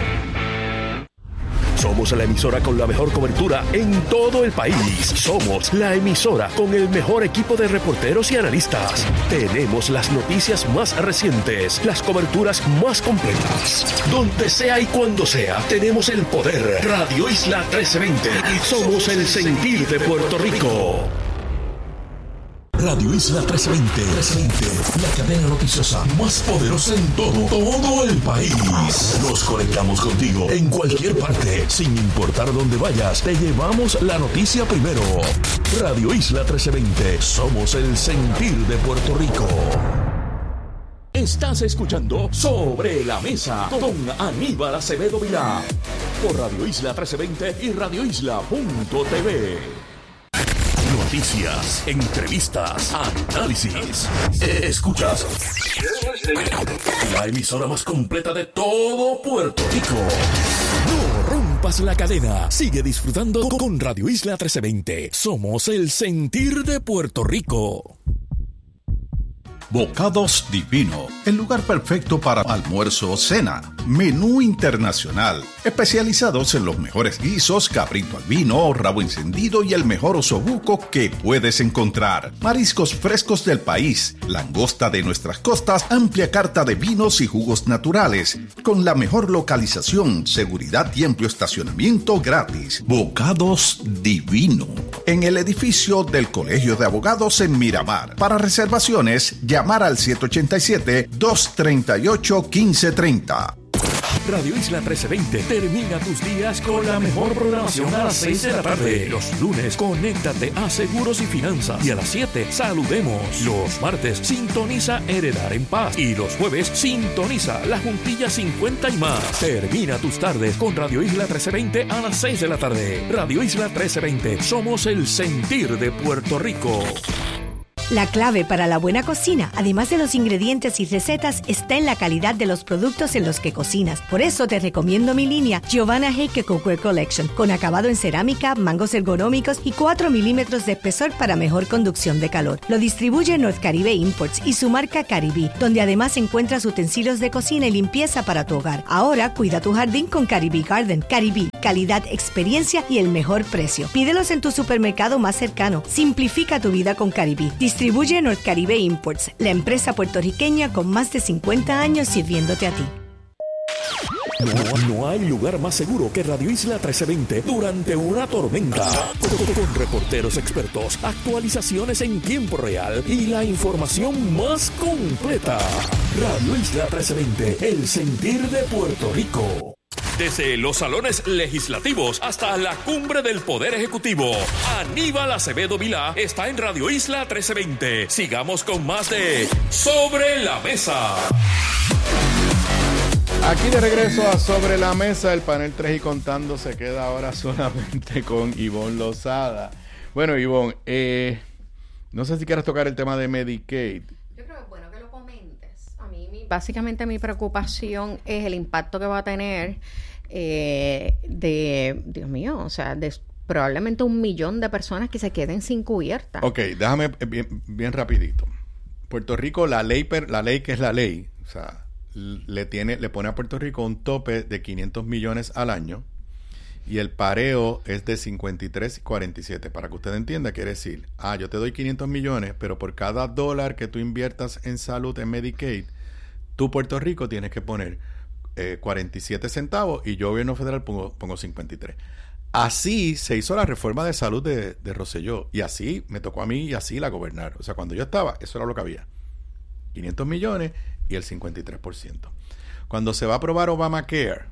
Somos la emisora con la mejor cobertura en todo el país. Somos la emisora con el mejor equipo de reporteros y analistas. Tenemos las noticias más recientes, las coberturas más completas. Donde sea y cuando sea, tenemos el poder. Radio Isla trece veinte. Somos el sentir de Puerto Rico. Radio Isla trece veinte, trece veinte, la cadena noticiosa más poderosa en todo, todo el país. Nos conectamos contigo en cualquier parte, sin importar dónde vayas, te llevamos la noticia primero. Radio Isla trece veinte, somos el sentir de Puerto Rico. Estás escuchando Sobre la Mesa con Aníbal Acevedo Vilá por Radio Isla trece veinte y radio isla punto t v. Noticias, entrevistas, análisis. Escuchas la emisora más completa de todo Puerto Rico. No rompas la cadena. Sigue disfrutando con Radio Isla trece veinte. Somos el sentir de Puerto Rico. Bocados Divino, el lugar perfecto para almuerzo o cena. Menú internacional, especializados en los mejores guisos, cabrito al vino, rabo encendido y el mejor osobuco que puedes encontrar. Mariscos frescos del país, langosta de nuestras costas, amplia carta de vinos y jugos naturales, con la mejor localización, seguridad y amplio estacionamiento gratis. Bocados Divino, en el edificio del Colegio de Abogados en Miramar. Para reservaciones, llamar al siete ocho siete, dos tres ocho, uno cinco tres cero. Radio Isla trece veinte termina tus días con la mejor programación a las seis de la tarde. Los lunes, conéctate a Seguros y Finanzas. Y a las siete, saludemos. Los martes, sintoniza Heredar en Paz. Y los jueves, sintoniza La Juntilla cincuenta y más. Termina tus tardes con Radio Isla trece veinte a las seis de la tarde. Radio Isla trece veinte. Somos el sentir de Puerto Rico. La clave para la buena cocina, además de los ingredientes y recetas, está en la calidad de los productos en los que cocinas. Por eso te recomiendo mi línea Giovanna Heike Cookware Collection, con acabado en cerámica, mangos ergonómicos y cuatro milímetros de espesor para mejor conducción de calor. Lo distribuye North Caribe Imports y su marca Caribí, donde además encuentras utensilios de cocina y limpieza para tu hogar. Ahora cuida tu jardín con Caribí Garden. Caribí, calidad, experiencia y el mejor precio. Pídelos en tu supermercado más cercano. Simplifica tu vida con Caribí. Distribuye North Caribe Imports, la empresa puertorriqueña con más de cincuenta años sirviéndote a ti. No, no hay lugar más seguro que Radio Isla trece veinte durante una tormenta. Con, con reporteros expertos, actualizaciones en tiempo real y la información más completa. Radio Isla trece veinte, el sentir de Puerto Rico. Desde los salones legislativos hasta la cumbre del Poder Ejecutivo, Aníbal Acevedo Vilá está en Radio Isla trece veinte. Sigamos con más de Sobre la Mesa. Aquí de regreso a Sobre la Mesa, el panel tres y contando se queda ahora solamente con Ivonne Lozada. Bueno, Ivonne, eh, no sé si quieres tocar el tema de Medicaid. Yo creo que es bueno que lo comentes. A mí, mi, básicamente, mi preocupación es el impacto que va a tener eh, de, Dios mío, o sea, de probablemente un millón de personas que se queden sin cubierta. Ok, déjame bien, bien rapidito. Puerto Rico, la ley, la ley que es la ley, o sea, le tiene, le pone a Puerto Rico un tope de quinientos millones al año y el pareo es de cincuenta y tres y cuarenta y siete. Para que usted entienda, quiere decir, ah, yo te doy quinientos millones, pero por cada dólar que tú inviertas en salud, en Medicaid, tú, Puerto Rico, tienes que poner eh, cuarenta y siete centavos y yo, gobierno federal, pongo, pongo cincuenta y tres. Así se hizo la reforma de salud de, de Rosselló y así me tocó a mí y así la gobernar. O sea, cuando yo estaba, eso era lo que había. quinientos millones y el cincuenta y tres por ciento. Cuando se va a aprobar Obamacare,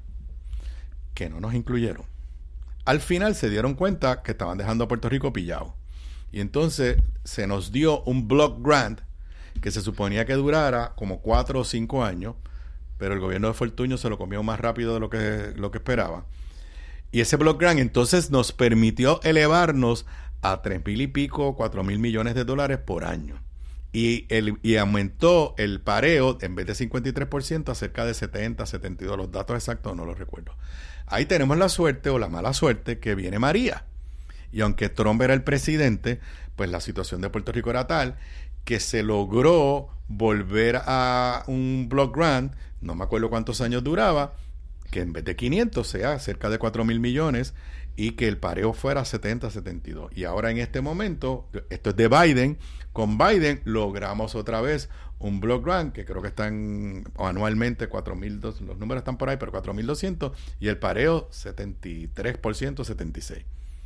que no nos incluyeron, al final se dieron cuenta que estaban dejando a Puerto Rico pillado. Y entonces se nos dio un block grant que se suponía que durara como cuatro o cinco años, pero el gobierno de Fortuño se lo comió más rápido de lo que, lo que esperaba. Y ese block grant entonces nos permitió elevarnos a tres mil y pico, cuatro mil millones de dólares por año. Y, el, y aumentó el pareo en vez de cincuenta y tres por ciento a cerca de setenta, setenta y dos. Los datos exactos no los recuerdo. Ahí tenemos la suerte o la mala suerte que viene María. Y aunque Trump era el presidente, pues la situación de Puerto Rico era tal que se logró volver a un block grant, no me acuerdo cuántos años duraba, que en vez de quinientos sea cerca de cuatro mil millones y que el pareo fuera setenta, setenta y dos. Y ahora en este momento, esto es de Biden, con Biden logramos otra vez un block grant que creo que están anualmente cuatro mil doscientos, los números están por ahí, pero cuatro mil doscientos y el pareo setenta y tres por ciento, setenta y seis.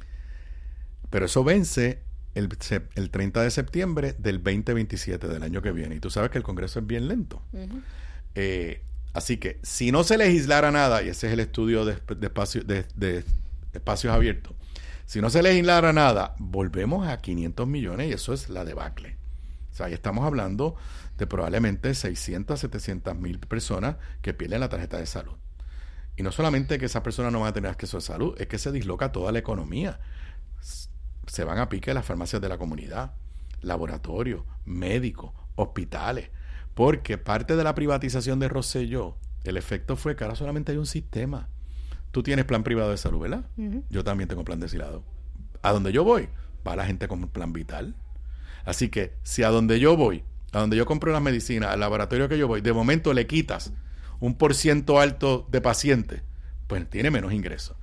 Pero eso vence el, el treinta de septiembre del veinte veintisiete del año que viene. Y tú sabes que el Congreso es bien lento. Uh-huh. Eh, así que si no se legislara nada, y ese es el estudio de, de, espacio, de, de espacios abiertos, si no se legislara nada, volvemos a quinientos millones y eso es la debacle. O sea, ahí estamos hablando de probablemente seiscientas, setecientas mil personas que pierden la tarjeta de salud. Y no solamente que esas personas no van a tener acceso a salud, es que se disloca toda la economía. Se van a pique las farmacias de la comunidad, laboratorios, médicos, hospitales, porque parte de la privatización de Rosselló, el efecto fue que ahora solamente hay un sistema. Tú tienes plan privado de salud, ¿verdad? Uh-huh. Yo también tengo plan de salud. A donde yo voy, va la gente con plan vital. Así que si a donde yo voy, a donde yo compro las medicinas, al laboratorio que yo voy, de momento le quitas un por ciento alto de pacientes, pues tiene menos ingresos.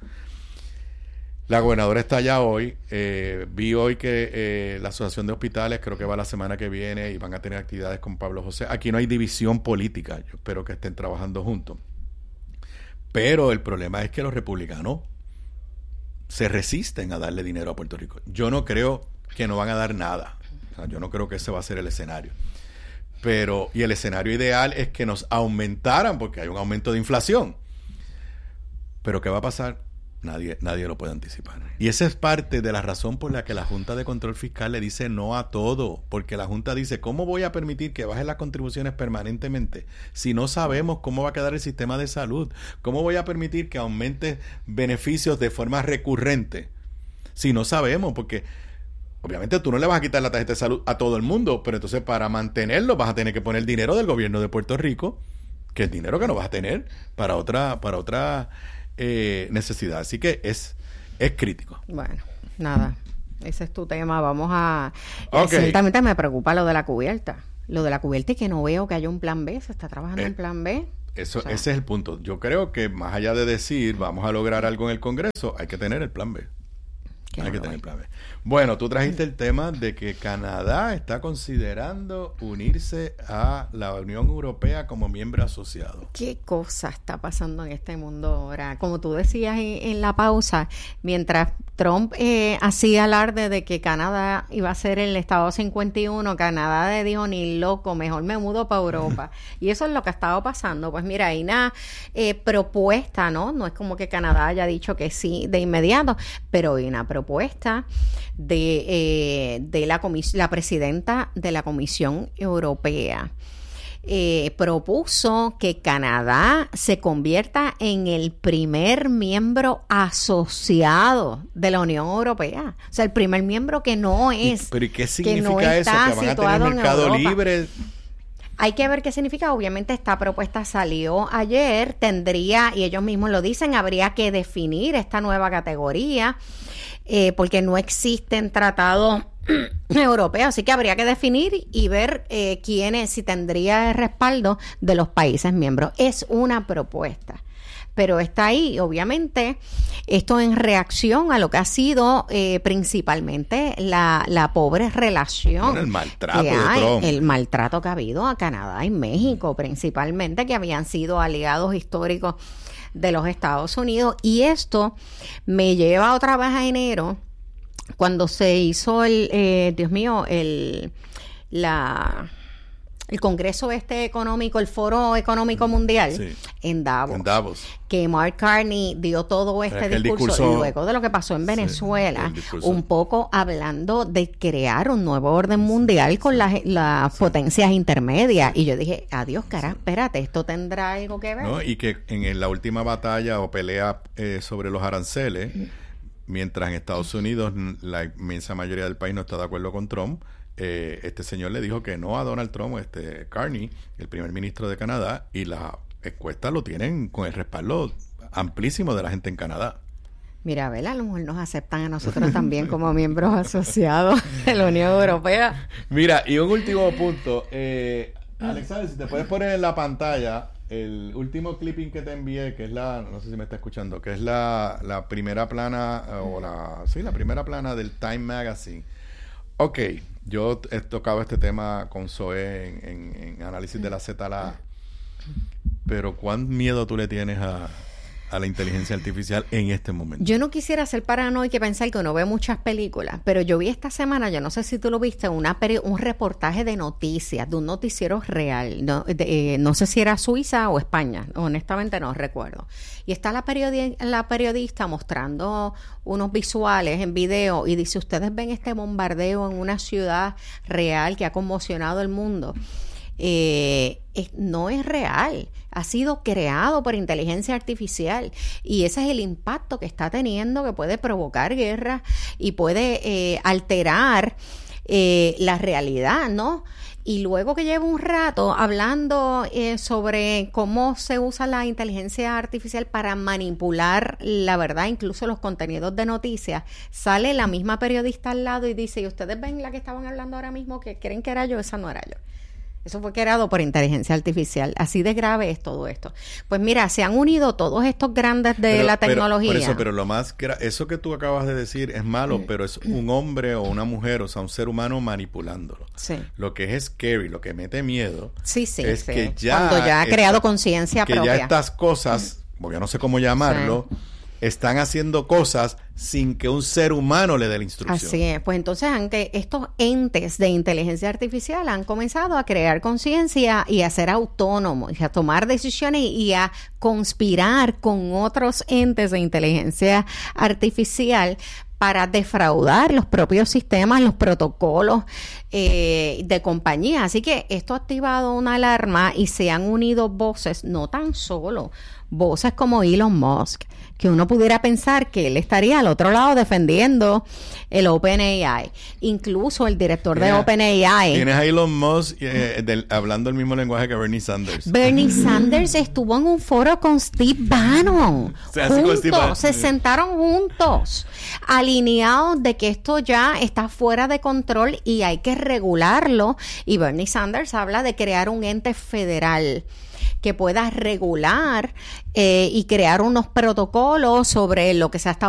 La gobernadora está allá hoy. Eh, vi hoy que eh, la Asociación de Hospitales creo que va la semana que viene y van a tener actividades con Pablo José. Aquí no hay división política. Yo espero que estén trabajando juntos. Pero el problema es que los republicanos se resisten a darle dinero a Puerto Rico. Yo no creo que no van a dar nada. O sea, yo no creo que ese va a ser el escenario. Pero, y el escenario ideal es que nos aumentaran, porque hay un aumento de inflación. Pero ¿qué va a pasar? Nadie, nadie lo puede anticipar. Y esa es parte de la razón por la que la Junta de Control Fiscal le dice no a todo. Porque la Junta dice, ¿cómo voy a permitir que bajen las contribuciones permanentemente si no sabemos cómo va a quedar el sistema de salud? ¿Cómo voy a permitir que aumente beneficios de forma recurrente si no sabemos? Porque obviamente tú no le vas a quitar la tarjeta de salud a todo el mundo, pero entonces para mantenerlo vas a tener que poner dinero del gobierno de Puerto Rico, que es dinero que no vas a tener para otra, para otra eh, necesidad. Así que es, es crítico. Bueno, nada, ese es tu tema. Vamos a... Okay. Ciertamente me preocupa lo de la cubierta. Lo de la cubierta y que no veo que haya un plan B. ¿Se está trabajando eh, en plan B? Eso, o sea, ese es el punto. Yo creo que más allá de decir vamos a lograr algo en el Congreso, hay que tener el plan B. Hay no que tener el plan B. Bueno, tú trajiste el tema de que Canadá está considerando unirse a la Unión Europea como miembro asociado. ¿Qué cosa está pasando en este mundo ahora? Como tú decías en, en la pausa, mientras Trump eh, hacía alarde de que Canadá iba a ser el Estado cincuenta y uno, Canadá le dijo, ni loco, mejor me mudo para Europa. Y eso es lo que ha estado pasando. Pues mira, hay una eh, propuesta, ¿no? No es como que Canadá haya dicho que sí de inmediato, pero hay una propuesta de, eh, de la, comis- la presidenta de la Comisión Europea. Eh, propuso que Canadá se convierta en el primer miembro asociado de la Unión Europea. O sea, el primer miembro que no es. ¿Y, ¿Pero y qué significa no eso? ¿Que van a tener mercado libre? Hay que ver qué significa. Obviamente esta propuesta salió ayer, tendría, y ellos mismos lo dicen, habría que definir esta nueva categoría, eh, porque no existen tratados europeos, así que habría que definir y ver eh, quiénes, si tendría el respaldo de los países miembros. Es una propuesta, pero está ahí, obviamente, esto en reacción a lo que ha sido eh, principalmente la, la pobre relación. Bueno, el maltrato que de hay, Trump. el maltrato que ha habido a Canadá y México, principalmente, que habían sido aliados históricos de los Estados Unidos. Y esto me lleva otra vez a enero, cuando se hizo el, eh, Dios mío, el, la... el Congreso este económico, el Foro Económico Mundial, sí, en Davos, en Davos, que Mark Carney dio todo este discurso, discurso luego de lo que pasó en Venezuela, sí, un poco hablando de crear un nuevo orden mundial, sí, con sí, las, las sí, potencias intermedias. Y yo dije, adiós, cara, sí, espérate, ¿esto tendrá algo que ver? No, y que en la última batalla o pelea eh, sobre los aranceles, mm. mientras en Estados Unidos la inmensa mayoría del país no está de acuerdo con Trump, Eh, este señor le dijo que no a Donald Trump, este Carney, el primer ministro de Canadá, y las encuestas lo tienen con el respaldo amplísimo de la gente en Canadá. Mira, a ver, a lo mejor nos aceptan a nosotros también como miembros asociados de la Unión Europea. Mira, y un último punto, eh, Alexander, si te puedes poner en la pantalla el último clipping que te envié, que es la, no sé si me está escuchando, que es la, la primera plana, o la, sí, la primera plana del Time Magazine. Ok, yo he tocado este tema con Zoe en, en, en análisis de la Z L A, pero ¿cuán miedo tú le tienes a, a la inteligencia artificial en este momento? Yo no quisiera ser paranoica y pensar que uno ve muchas películas, pero yo vi esta semana, yo no sé si tú lo viste, una peri- un reportaje de noticias, de un noticiero real, no, de, eh, no sé si era Suiza o España, honestamente no recuerdo. Y está la, periodi- la periodista mostrando unos visuales en video y dice, ustedes ven este bombardeo en una ciudad real que ha conmocionado el mundo. Eh, es, no es real, ha sido creado por inteligencia artificial y ese es el impacto que está teniendo, que puede provocar guerra y puede eh, alterar eh, la realidad, ¿no? Y luego que llevo un rato hablando eh, sobre cómo se usa la inteligencia artificial para manipular la verdad, incluso los contenidos de noticias, sale la misma periodista al lado y dice, ¿y ustedes ven la que estaban hablando ahora mismo que creen que era yo? Esa no era yo. Eso fue creado por inteligencia artificial. Así de grave es todo esto. Pues mira, se han unido todos estos grandes de pero, la tecnología. Pero, por eso, pero lo más gra- eso que tú acabas de decir es malo, mm. pero es un hombre o una mujer, o sea, un ser humano manipulándolo. Sí. Lo que es scary, lo que mete miedo, sí, sí, es sí. que ya cuando ya ha esta, creado conciencia que propia. ya estas cosas, porque no sé cómo llamarlo, sí. están haciendo cosas sin que un ser humano le dé la instrucción. Así es. Pues entonces, aunque estos entes de inteligencia artificial han comenzado a crear conciencia y a ser autónomos, y a tomar decisiones y a conspirar con otros entes de inteligencia artificial para defraudar los propios sistemas, los protocolos eh, de compañía. Así que esto ha activado una alarma y se han unido voces, no tan solo voces como Elon Musk, que uno pudiera pensar que él estaría al otro lado defendiendo el OpenAI. Incluso el director de OpenAI. Tienes a Elon Musk eh, del, hablando el mismo lenguaje que Bernie Sanders. Bernie Sanders estuvo en un foro con Steve Bannon. Se, juntos, Steve Bannon. se sentaron juntos, alineados de que esto ya está fuera de control y hay que regularlo. Y Bernie Sanders habla de crear un ente federal que pueda regular eh, y crear unos protocolos sobre lo que se ha estado